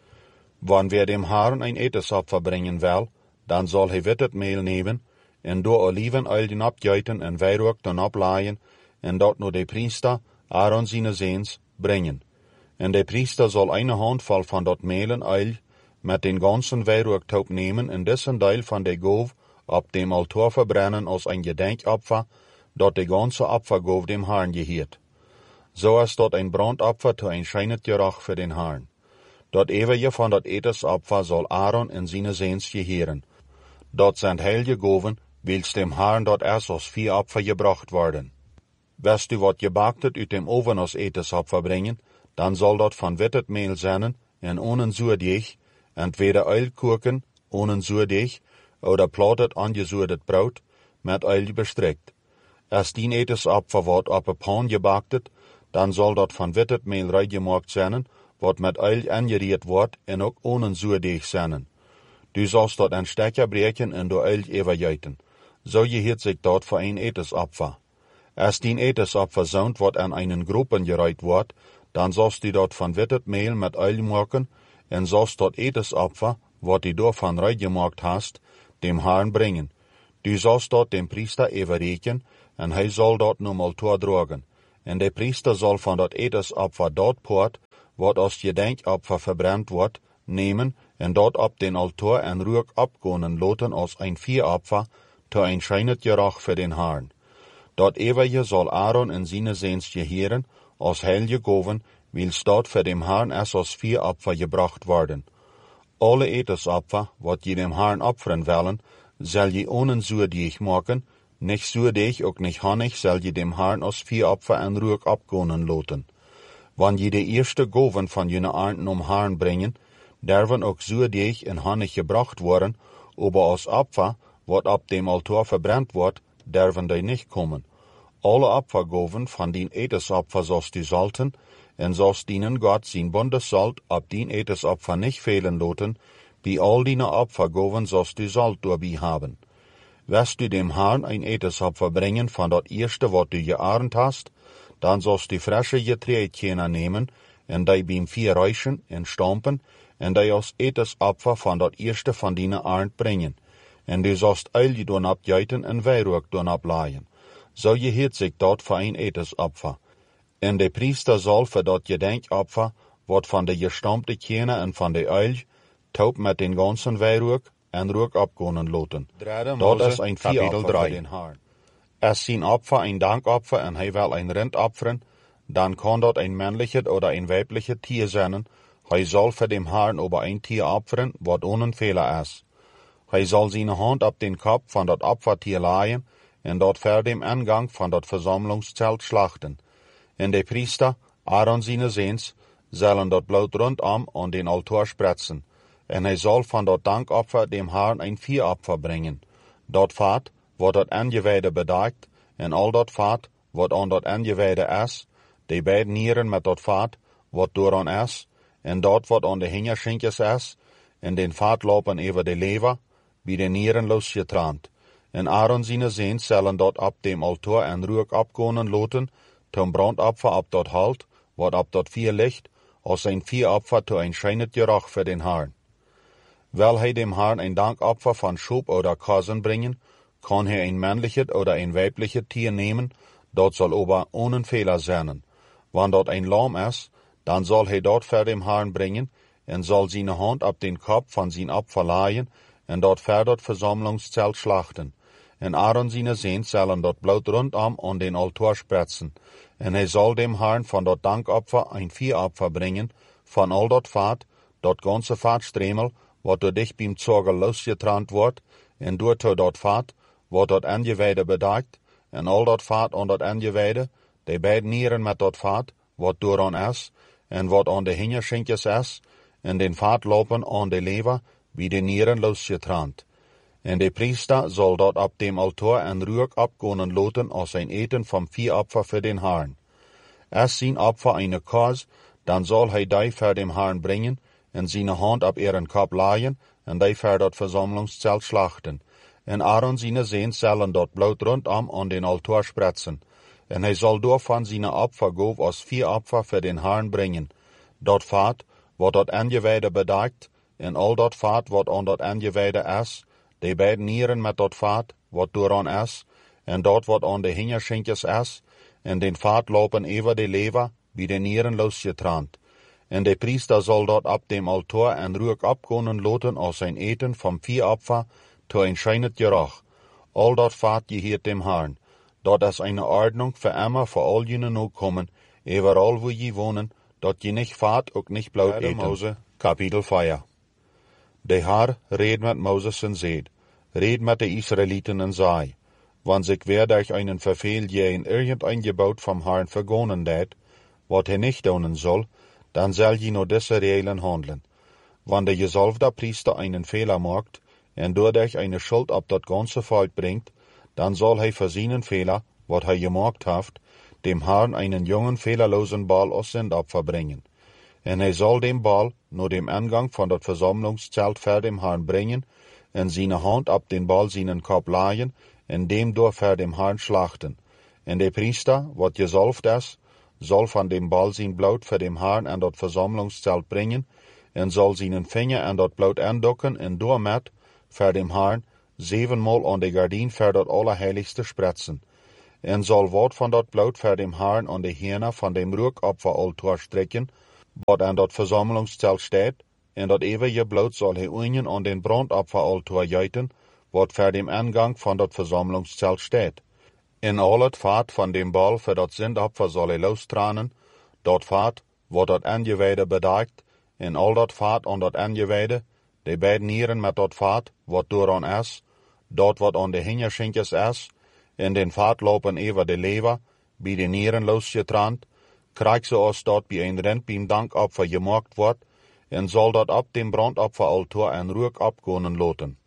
Wann wer dem Herrn ein Etesopfer bringen will, dann soll hij wittet Mehl nehmen, en door Olivenöl den abgeiten en Weihrauch dan ablaaien, en dat nur de Priester, Aaron seine Sehns, bringen. En de Priester soll eine Handvoll von dat Mehl en Öl mit den ganzen Weihrauchtaub nehmen en dessen Teil von de Gov op dem Altar verbrennen als ein Gedenkopfer, dat de ganze Opfergov dem Herrn gehört. So ist dort ein Brandopfer zu ein scheinend Geruch für den Herrn. Dat ewige von dat Etesopfer soll Aaron en seine Sehns gehören. Dat sind heilige Goven, wils dem Herrn dort erst als 4 Opfer gebracht worden. West du wat gebaktet uit dem Oven als Etesopfer bringen, dann soll dat von wittet Mehl sein en ohne Zuurdeeg, entweder Eilkurken, ohne Zuurdeeg, oder platet angezuurdet Brot, met Eil bestreckt. Als die Etesopfer wordt op een pan gebaktet, dann soll dat von wittet Mehl reingemaakt zijn, wat met Eil angeriert wordt en ook ohne Zuurdeeg zijn. Du sollst dort een Stecker breken en door Eil everjuiten. So gehört sich dort für ein Etesopfer. Als die Etesopfer zoont wat an einen Gruppen gereiht wordt, dann sollst du dort von wittet Mehl mit Öl machen, en sollst dort Etesopfer wat die daarvan reingemaakt hast, dem Herrn brengen. Du sollst dort dem Priester überreichen, en hij soll dort nun Altar dragen. En der Priester soll von dort Etesopfer dort poort, wat als Gedenkopfer verbrannt wordt, nemen, en dort op den Altar en Ruach abgonen loten als ein Vieropfer, to ein scheinet Geruch für den Herrn. Dort ewige soll Aaron in seine Seens gehören, als heilige Goven, wils dort für dem Herrn als Vieropfer gebracht worden. Alle Etesopfer, wat je dem Herrn opfern wollen, soll je ohne zuurdig maken, nicht zuurdig ook nicht Honig soll je dem Herrn als Vieropfer en Ruach abgonen loten. Wann je de eerste Goven von jene Arten Herrn brengen, derven ook zuurdig en Honig gebracht worden, aber als Opfer, wat op dem Altar verbrannt wordt, derven die nicht kommen. Alle Opfergoven von den Etesopfer sollst du salten, en sollst dienen Gott sein Bundessalt op den Etesopfer nicht fehlen loten, bei all deine Opfergoven sollst du Salt dabei haben. Wirst du dem Herrn ein Etesopfer bringen von dort erste, wat du gearnt hast, dann sollst du frische Getreidchen nehmen, en die beim Vieh räuschen en stampen, en die als Etesopfer von dort erste von deine Arnt bringen. En du sollst Öl doen abgeiten en Weihrauch doen ableihen. So geheert sich dort für ein Etesopfer. En der Priester soll für dort Gedenkopfer, wat von der gestampte Kerne en von der Öl, taub mit den ganzen Weihrauch en Ruach abgonen loten. Dort ist ein Vieropfer für den Herrn. Es sein Opfer ein Dankopfer en hij will ein Rind opfern, dann kann dort ein männliches oder ein weibliches Tier sein. Hij soll für dem Herrn aber ein Tier opfern, wat ohne Fehler ist. Hij soll seine Hand op den Kopf von dort Opfertier leihen en dort vor dem Eingang von dort Versammlungszelt schlachten. En der Priester, Aaron seine Seens, sollen dort Blut rundum an den Altar spritzen. En hij soll von dort Dankopfer dem Herrn ein Vieropfer bringen. Dort Fahrt, wat dort Angeweide bedeckt, en al dort Fahrt, wat an dort Angeweide is, die beiden Nieren mit dort Fahrt, wat doran is, en dort wat an de Hingerschinkjes is, en den Fahrt lopen über de Lever, wie de Nieren losgetrannt. En Aaron seine Seens sollen dort ab dem Altar en Ruach abgonen loten, zum Brandopfer ab dort halt, wat ab dort Vieh liegt, als ein Vieropfer to ein scheinet Geruch für den Herrn. Will hij dem Herrn ein Dankopfer von Schub oder Kasen bringen, kann er ein männliches oder ein weibliches Tier nehmen, dort soll aber ohne Fehler sein. Wann dort ein Lamm ist, dann soll er dort für dem Herrn bringen, en soll seine Hand ab den Kopf von sein Opfer leihen, en dort für dort Versammlungszelt schlachten. En Aaron seine Seens sollen dort Blut rundum an den Altar spritzen, en er soll dem Herrn von dort Dankopfer ein Vieropfer bringen, von all dort Fahrt, dort ganze Fahrtstremel, wat door dich beim Zorger losgetrannt wordt, en door dort Fahrt, wat dort Angeweide bedeckt, en al dort Fahrt an dort Angeweide, die beiden Nieren mit dort Fahrt, wat doran is, en wat an de Hingerschinkjes is, en den Fahrt lopen an de Lever, wie de Nieren losgetrannt. En de Priester soll dort ab dem Altar en Ruach abgonen loten als ein Eten vom Viehopfer für den Herrn. Es sein Opfer eine Kos, dann soll hij die für dem Herrn bringen, en seine Hand ab ihren Kopf leihen, en die für dort Versammlungszelt schlachten. En Aaron seine Seens sollen dort Blut rundum an den Altar spritzen. En hij soll davon seine Opfergof als Vieropfer für den Herrn bringen. Dort Fahrt, wat dort Angeweide bedeckt, en al dort Fahrt, wat an dort Angeweide is, die beiden Nieren mit dort Fahrt, wat doran is, en dort wat an de Hingerschinkjes is, en den Fahrt lopen über de Lever, wie de Nieren losgetrannt. En de Priester soll dort ab dem Altar en Ruach abgonen loten als ein Eten vom Viehopfer, to ein scheinet Geruch. All dort Fahrt gehört dem Herrn. Dort ist eine Ordnung für immer für all jene no kommen, überall wo je wohnen, dort je nicht Fahrt und nicht Blut eten. Mose, Kapitel 4. Der Herr red mit Moses und seht, red mit den Israeliten und sei, wann sich wer durch einen Verfehl je in irgendein Gebot vom Herrn vergonnen dat, wat er nicht tun soll, dann soll je nur diese Regeln handeln. Wann der gesalbte Priester einen Fehler macht, en dadurch eine Schuld ab das ganze Volk bringt, dann soll er für seinen Fehler, wat er gemacht hat, dem Herrn einen jungen, fehlerlosen Ball als Sündopfer bringen. En er soll den Ball nur dem Eingang von das Versammlungszelt vor dem Herrn bringen, en seine Hand ab den Ball seinen Kopf leihen, en dem durch vor dem Herrn schlachten. En der Priester, wat gesalbt ist, soll von dem Ball sein Blut für dem Herrn an das Versammlungszelt bringen, en zal zijn vinger aan dat bloed aandokken en doormet voor dem Herrn 7-mal aan de gardien voor dat Allerheiligste spretsen. En zal wat van dat bloed voor dem Herrn aan de herne van dem Rookopferaltar strekken, wat aan dat verzamelingszelt staat, en dat eeuwige bloed zal hij unien aan den Brandopferaltar juiten, wat voor dem aangang van dat verzamelingszelt staat. En al het vaat van dem bal voor dat zindopfer zal hij lostranen, dat vaat wat dat aangewijde bedaakt, en al dat vaat aan dat aangewijde, de beide nieren met dat vaat wat dooraan is, dat wat aan de hingerschinkjes is, en den vaat lopen even de lever, bij de nieren losgetrand, krijgt zoals dat bij een rentbeam dankopfer gemaakt wordt, en zal dat op dem Brandopferaltar en rook opkonen loten.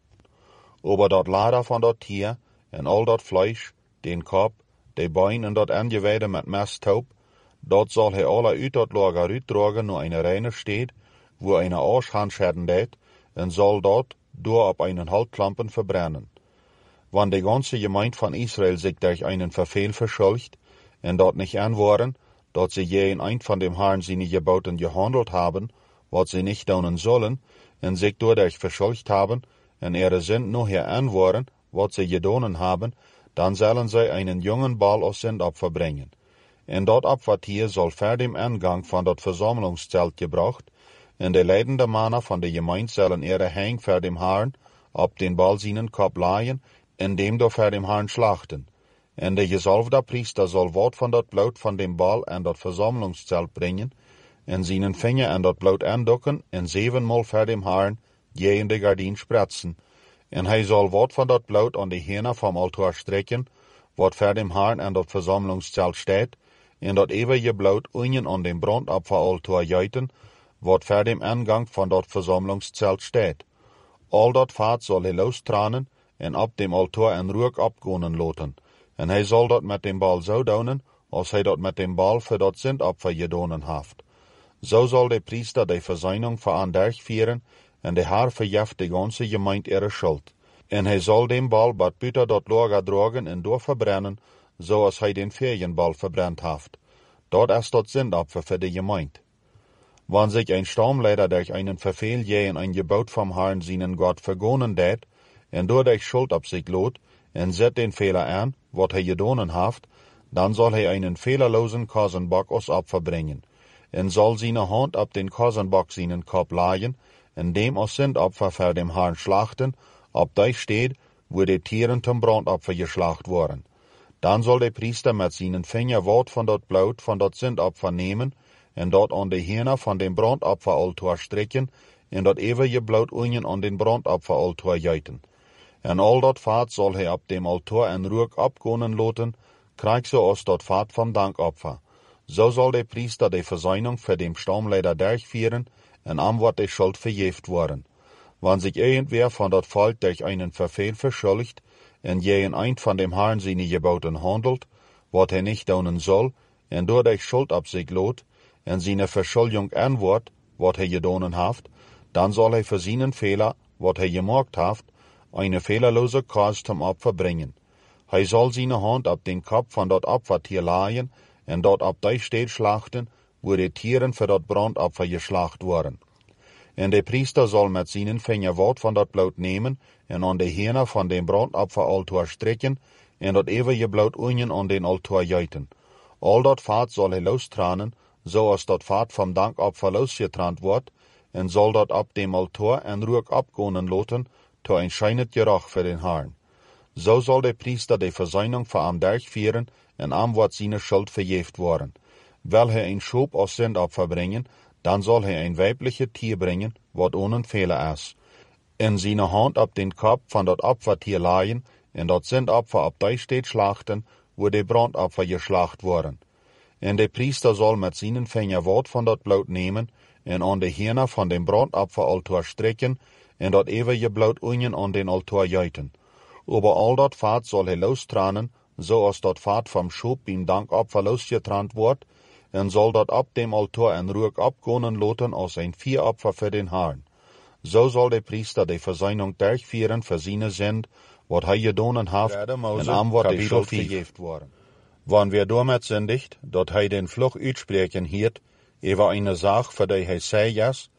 Over dat lader van dat tier, en al dat vlees, den kop, de bein en dat aangewijde met mesttaup, dat zal hij alle uit dat lager uitdragen naar een reine steed, wo eine Arschhandschäden deed, en zal dat door op einen Haltklampen verbrennen. Wann de ganze Gemeinde van Israël sich durch einen Verfehl verschuldigt, en dat nicht anworen, dat sie je in ein von dem Herrn seine Geboten gehandelt haben, wat sie nicht tun sollen, en sich dadurch verschuldigt haben, en ihre Sünd nachher anworen, wat sie gedonen haben, dann sollen sie einen jungen Ball aus Sündopfer bringen. En dat Opfertier soll vor dem Angang von dat Versammlungszelt gebracht, en de leidende Männer von der Gemeinde sollen ihre Hang vor dem Herrn op den Ball seinen Kopf leihen, en dem door vor dem Herrn schlachten. En de gezalfde priester soll wat van dat bloed van dem Ball aan dat Versammlungszelt brengen, en seinen Finger aan dat bloed aandokken, en 7-mal vor dem Herrn je in de gardien spretsen. En hij zal wat van dat bloed aan de herne vom altaar strekken, wat vor dem Herrn aan dat Versammlungszelt staat, en dat eeuwige bloed unien aan dem Brandopferaltar juiten, wat vor dem aangang van dat Versammlungszelt staat. Al dat vaat zal hij lostranen, en op dem altaar en rook opkonen loten. En hij zal dat met dem bal zo doen, als hij dat met dem bal voor dat zindopfer gedonen heeft. Zo zal de priester de verzuining voor aan derg vieren, en de Herr verjeft de ganze Gemeinde ihre Schuld. En hij zal dem bal bad buiten dat lager dragen en doorverbrennen, zoals hij den Ferienbal verbrennt heeft. Dat is dat zindopfer voor de Gemeinde. Wann sich ein Stammleiter durch einen Verfehl je in ein Gebot vom Herrn seinen Gott vergonnen deed, en dadurch Schuld op sich lot, en zet den Fehler an, wat hij gedonen heeft, dan zal hij einen fehlerlosen Kosenbock aus Opfer bringen, en zal seine Hand op den Kosenbock seinen Kopf leihen, en dem aus Sündopfer vor dem Herrn schlachten, op die steht, wo die Tieren zum Brandopfer geschlacht worden. Dan zal de priester met seinen Finger wat van dat bloed van dat Sündopfer nemen, en dat aan de herne van dem Brandopferaltar strekken, en dat eeuwige bloed unien aan den Brandopferaltar juiten. En al dat vaat zal hij op dem altaar en rook opkonen loten, krijgt zoals dat vaat van dankopfer. Zo zal de priester de verzuining voor dem Stammleiter durchführen, en am wordt de Schuld verjeft worden. Wann sich irgendwer von dat Volk durch einen Verfehl verschuldigt, en je in ein von dem Herrn seine Geboten handelt, wat hij nicht tun soll, en dadurch Schuld op sich lot, en seine Verschuldung antwoord, wat hij gedonen heeft, dan zal hij für seinen Fehler, wat hij gemaakt heeft, eine fehlerlose Kors zum Opfer bringen. Hij zal seine Hand op den Kopf van dat Opfertier leihen, en dat op die steed schlachten, wo die Tieren für dat Brandopfer geschlacht worden. En de priester zal met seinen Finger wat van dat bloed nemen, en aan de herne van dem Brandopferaltar strekken, en dat eeuwige bloed unien aan den altaar juiten. Al dat vaat zal hij lostranen, zoals dat vaat vom Dankopfer losgetrant wordt, en zal dat op dem altaar en rook opkonen loten, to ein scheinet Geruch für den Herrn. So soll der Priester die Verzuining voor am durchführen, en am wordt seine Schuld verjeft worden. Will hij ein Schub aus Sündopfer bringen, dann soll hij ein weibliches Tier bringen, wat ohne Fehler is. En seine Hand op den Kopf van dat Opfertier leihen, en dat Sündopfer op die steed schlachten, wo de Brandopfer geschlacht worden. En de Priester soll met seinen Finger wat van dat bloed nemen, en aan de herne van dem Brandopferaltar strekken, en dat eeuwige bloed unien aan den altaar juiten. Over al dat vaat zal hij lostranen, zoals dat vaat vom Schub beim Dankopfer losgetrant wordt, en zal dat op dem altaar en rook opkonen loten als een Vieropfer für den Herrn. So zal de priester de verzuining durchführen für seine Sünd, wat hij gedonen heeft, en am wordt de Schuld verjeft worden. Wann wir damit sündigt, dat hij den Fluch uitspreken hiert, über eine Sache, für die hij zei jas,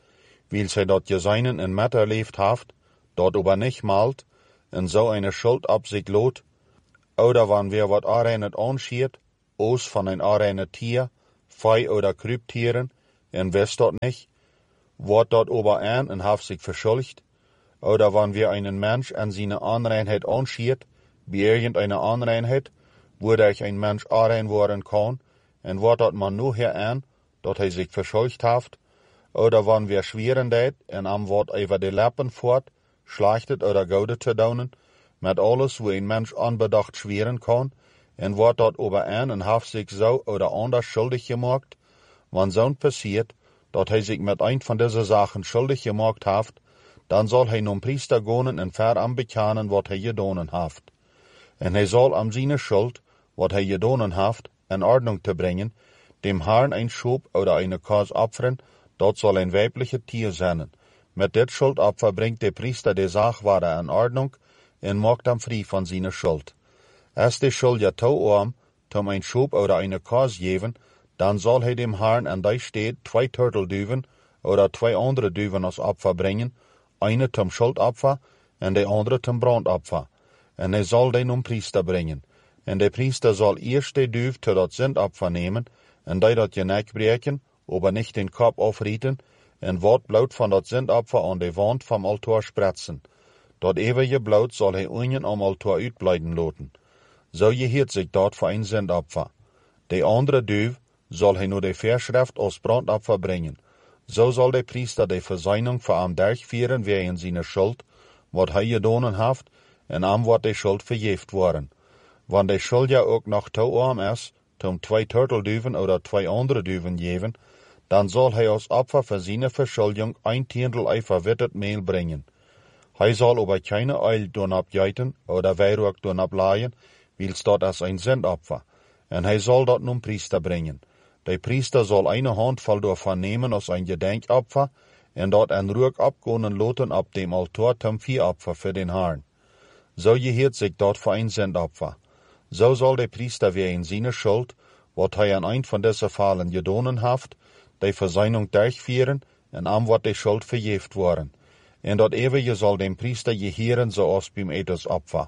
weil sie dort Geseinen in Met erlebt haft, dort aber nicht malt, und so eine Schuld ab sich lot, oder wann wer wat arenet anschiert, aus von ein arenet Tier, Fei oder Krübtieren, en wist dort nicht, wordt dort ober an und haft sich verschuldigt, oder wann wir einen Mensch an seine Anreinheit anschiert, bei irgendeiner Anreinheit, wo ich ein Mensch arein worden kann, en wordt dort man nur her an, dort hij sich verschuldigt haft, oder wann wir schweren deit, en am Wort über die Lappen fort, schlachtet oder goudet zu daunen, mit alles, wo ein Mensch anbedacht schweren kann, en wordt dort ober an en haft sich so oder anders schuldig gemacht, wann so passiert, dat hij sich mit ein von diese Sachen schuldig gemacht haft, dann soll hij nun Priester gonen en ver am bekennen, wat hij gedonen haft. En hij soll am seine Schuld, wat hij gedonen haft, in Ordnung te bringen, dem Herrn ein Schub oder eine Kas opfern, dat soll ein weibliche Tier sein. Mit dit Schuldopfer bringt der Priester die Sachware in Ordnung en macht am frei von seiner Schuld. Als die Schuld ja tauarm, ein Schub oder eine Kas geben, dann soll hij dem Herrn an die steht 2 Turteldüven oder 2 andere Düven als Opfer bringen, eine zum Schuldopfer en de andere zum Brandopfer. En hij soll den Priester bringen. En de Priester soll eerst de Düv zu dat Sündopfer nehmen, en die dat Geneck breken, aber nicht den Kopf aufrieten, en wat Blut von dat Sündopfer an de Wand vom Altar spritzen. Dat ewige Blut soll hij unten am Altar uitbleiden laten. So geheert sich dort für ein Sündopfer. De andere Düv soll hij nur de Verschrift als Brandopfer bringen. So soll der Priester de Versöhnung für am durchführen wegen seiner Schuld, wat hij gedonen haft, en am wat de Schuld verjeft worden. Wann de Schuld ja ook noch tauarm is, 2 Turteldüven oder 2 andere Düven geben, dann soll hij als Opfer für seine Verschuldung 1 Tiendel ei verwittet Mehl bringen. Hij soll aber keine Eil doen abgeiten oder Weihrauch doen ableihen, wils dort als ein Sündopfer. En hij soll dort nun Priester bringen. Der Priester soll eine Handvoll davon nehmen als ein Gedenkopfer en dort ein Ruach abgonen loten ab dem Altar zum Viehopfer für den Herrn. So geheert sich dort für ein Sündopfer. So soll der Priester wegen seiner Schuld, wat hij an ein von diesen Fallen gedonen haft, die Versöhnung durchführen en am wat die Schuld verjeft worden. En dat ewige soll dem Priester geheeren zoals beim Etesopfer.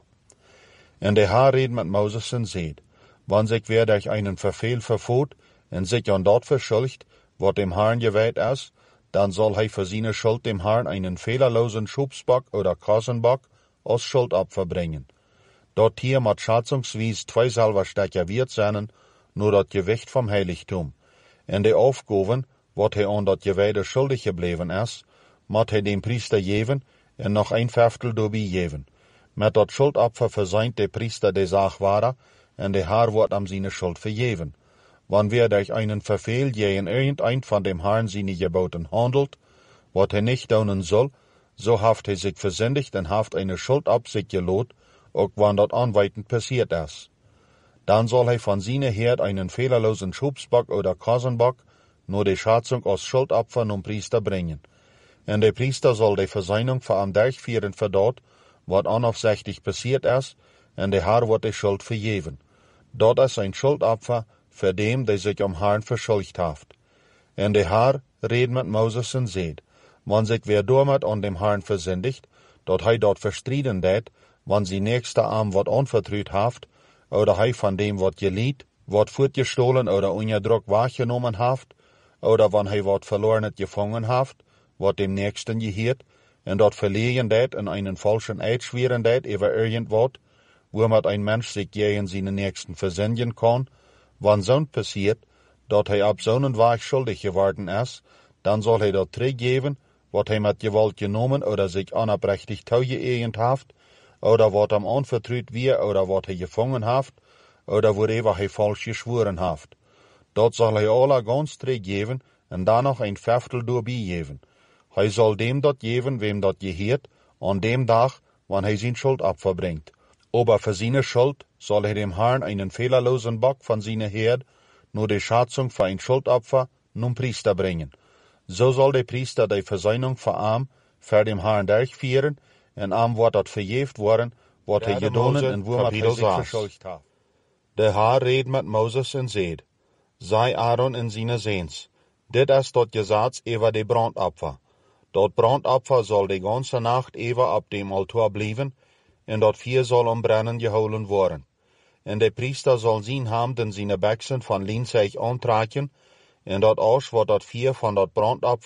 En der Herr redt mit Moses und seht, wann sich wer durch einen Verfehl verfot en sich an dort verschuldigt, wat dem Herrn geweiht ist, dann soll hij für seine Schuld dem Herrn einen fehlerlosen Schubsbock oder Kassenbock als Schuldopfer bringen. Dort hier mat schätzungsweise 2 Silberstecker wert sein, nur dat Gewicht vom Heiligtum. En de Aufgaben, wat hij an dat Geweide schuldig gebleven ist, mat hij dem Priester geben en noch ein Fünftel dabei geben. Met dat Schuldopfer versäumt der Priester de Sachware en de Herr wordt am seine Schuld vergeben. Wann wer durch einen Verfehl gegen irgendein von dem Herrn seine Geboten handelt, wat hij nicht tun soll, so haft hij sich versündigt en haft eine Schuld ab sich gelot, auch wann dort anweitend passiert ist. Dann soll hij von seiner Herd einen fehlerlosen Schubsbock oder Kassenbock nur die Schätzung als Schuldopfer nun Priester bringen. En der Priester soll die Versöhnung für am durchführen für dort, wat unaufsichtlich passiert ist, en der Herr wird die Schuld vergeben. Dort ist ein Schuldopfer für dem, der sich am Herrn verschuldigt haft. En der Herr redt mit Moses und seht, wann sich wer damit an dem Herrn versündigt, dort hij dort verstrieden det, wann sie nächste Arm wat anvertrüht haft, oder hij von dem wat geliet, wat fortgestohlen oder ungedruckt wahrgenommen haft, oder wann hij wat verlorenet gefangen haft, wat dem Nächsten gehiert, en dort verlegen det in einen falschen Eid schweren det über irgendwat, wo mat ein Mensch sich gegen seine Nächsten versündigen kann, wann so passiert, dort hij ab so'nen Weg schuldig geworden ist, dann soll hij dort zurückgeben, wat hij mit Gewalt genommen oder sich unabrechtig taugeegend haft, oder wat am anvertrüht wir oder wat hij gefangen haft, oder worüber hij falsch geschworen haft. Dort soll hij alle ganz zurückgeben en dann noch ein Fünftel dabei geben. Hij soll dem dort geben, wem dort gehört, an dem Tag, wann hij sein Schuldopfer bringt. Aber für seine Schuld soll er dem Herrn einen fehlerlosen Bock von seiner Herd, nur die Schätzung für ein Schuldopfer, nun Priester bringen. So soll der Priester die Versöhnung für arm, für dem Herrn durchführen, en arm wird dort verjeft worden, wat er gedonen en wo man sich verschuldigt hat. Der Herr redt mit Moses und seht, sei Aaron in seine Sehns, dit ist dort Gesetz über die Brandopfer. Dort Brandopfer soll die ganze Nacht even ab dem Altar bleiben, en dat Vieh soll brennen geholen worden. En de priester soll zijn handen seine Bächsen van Lienzeug antrekken, en dat Asch wat dat Vieh van dat Brandopfer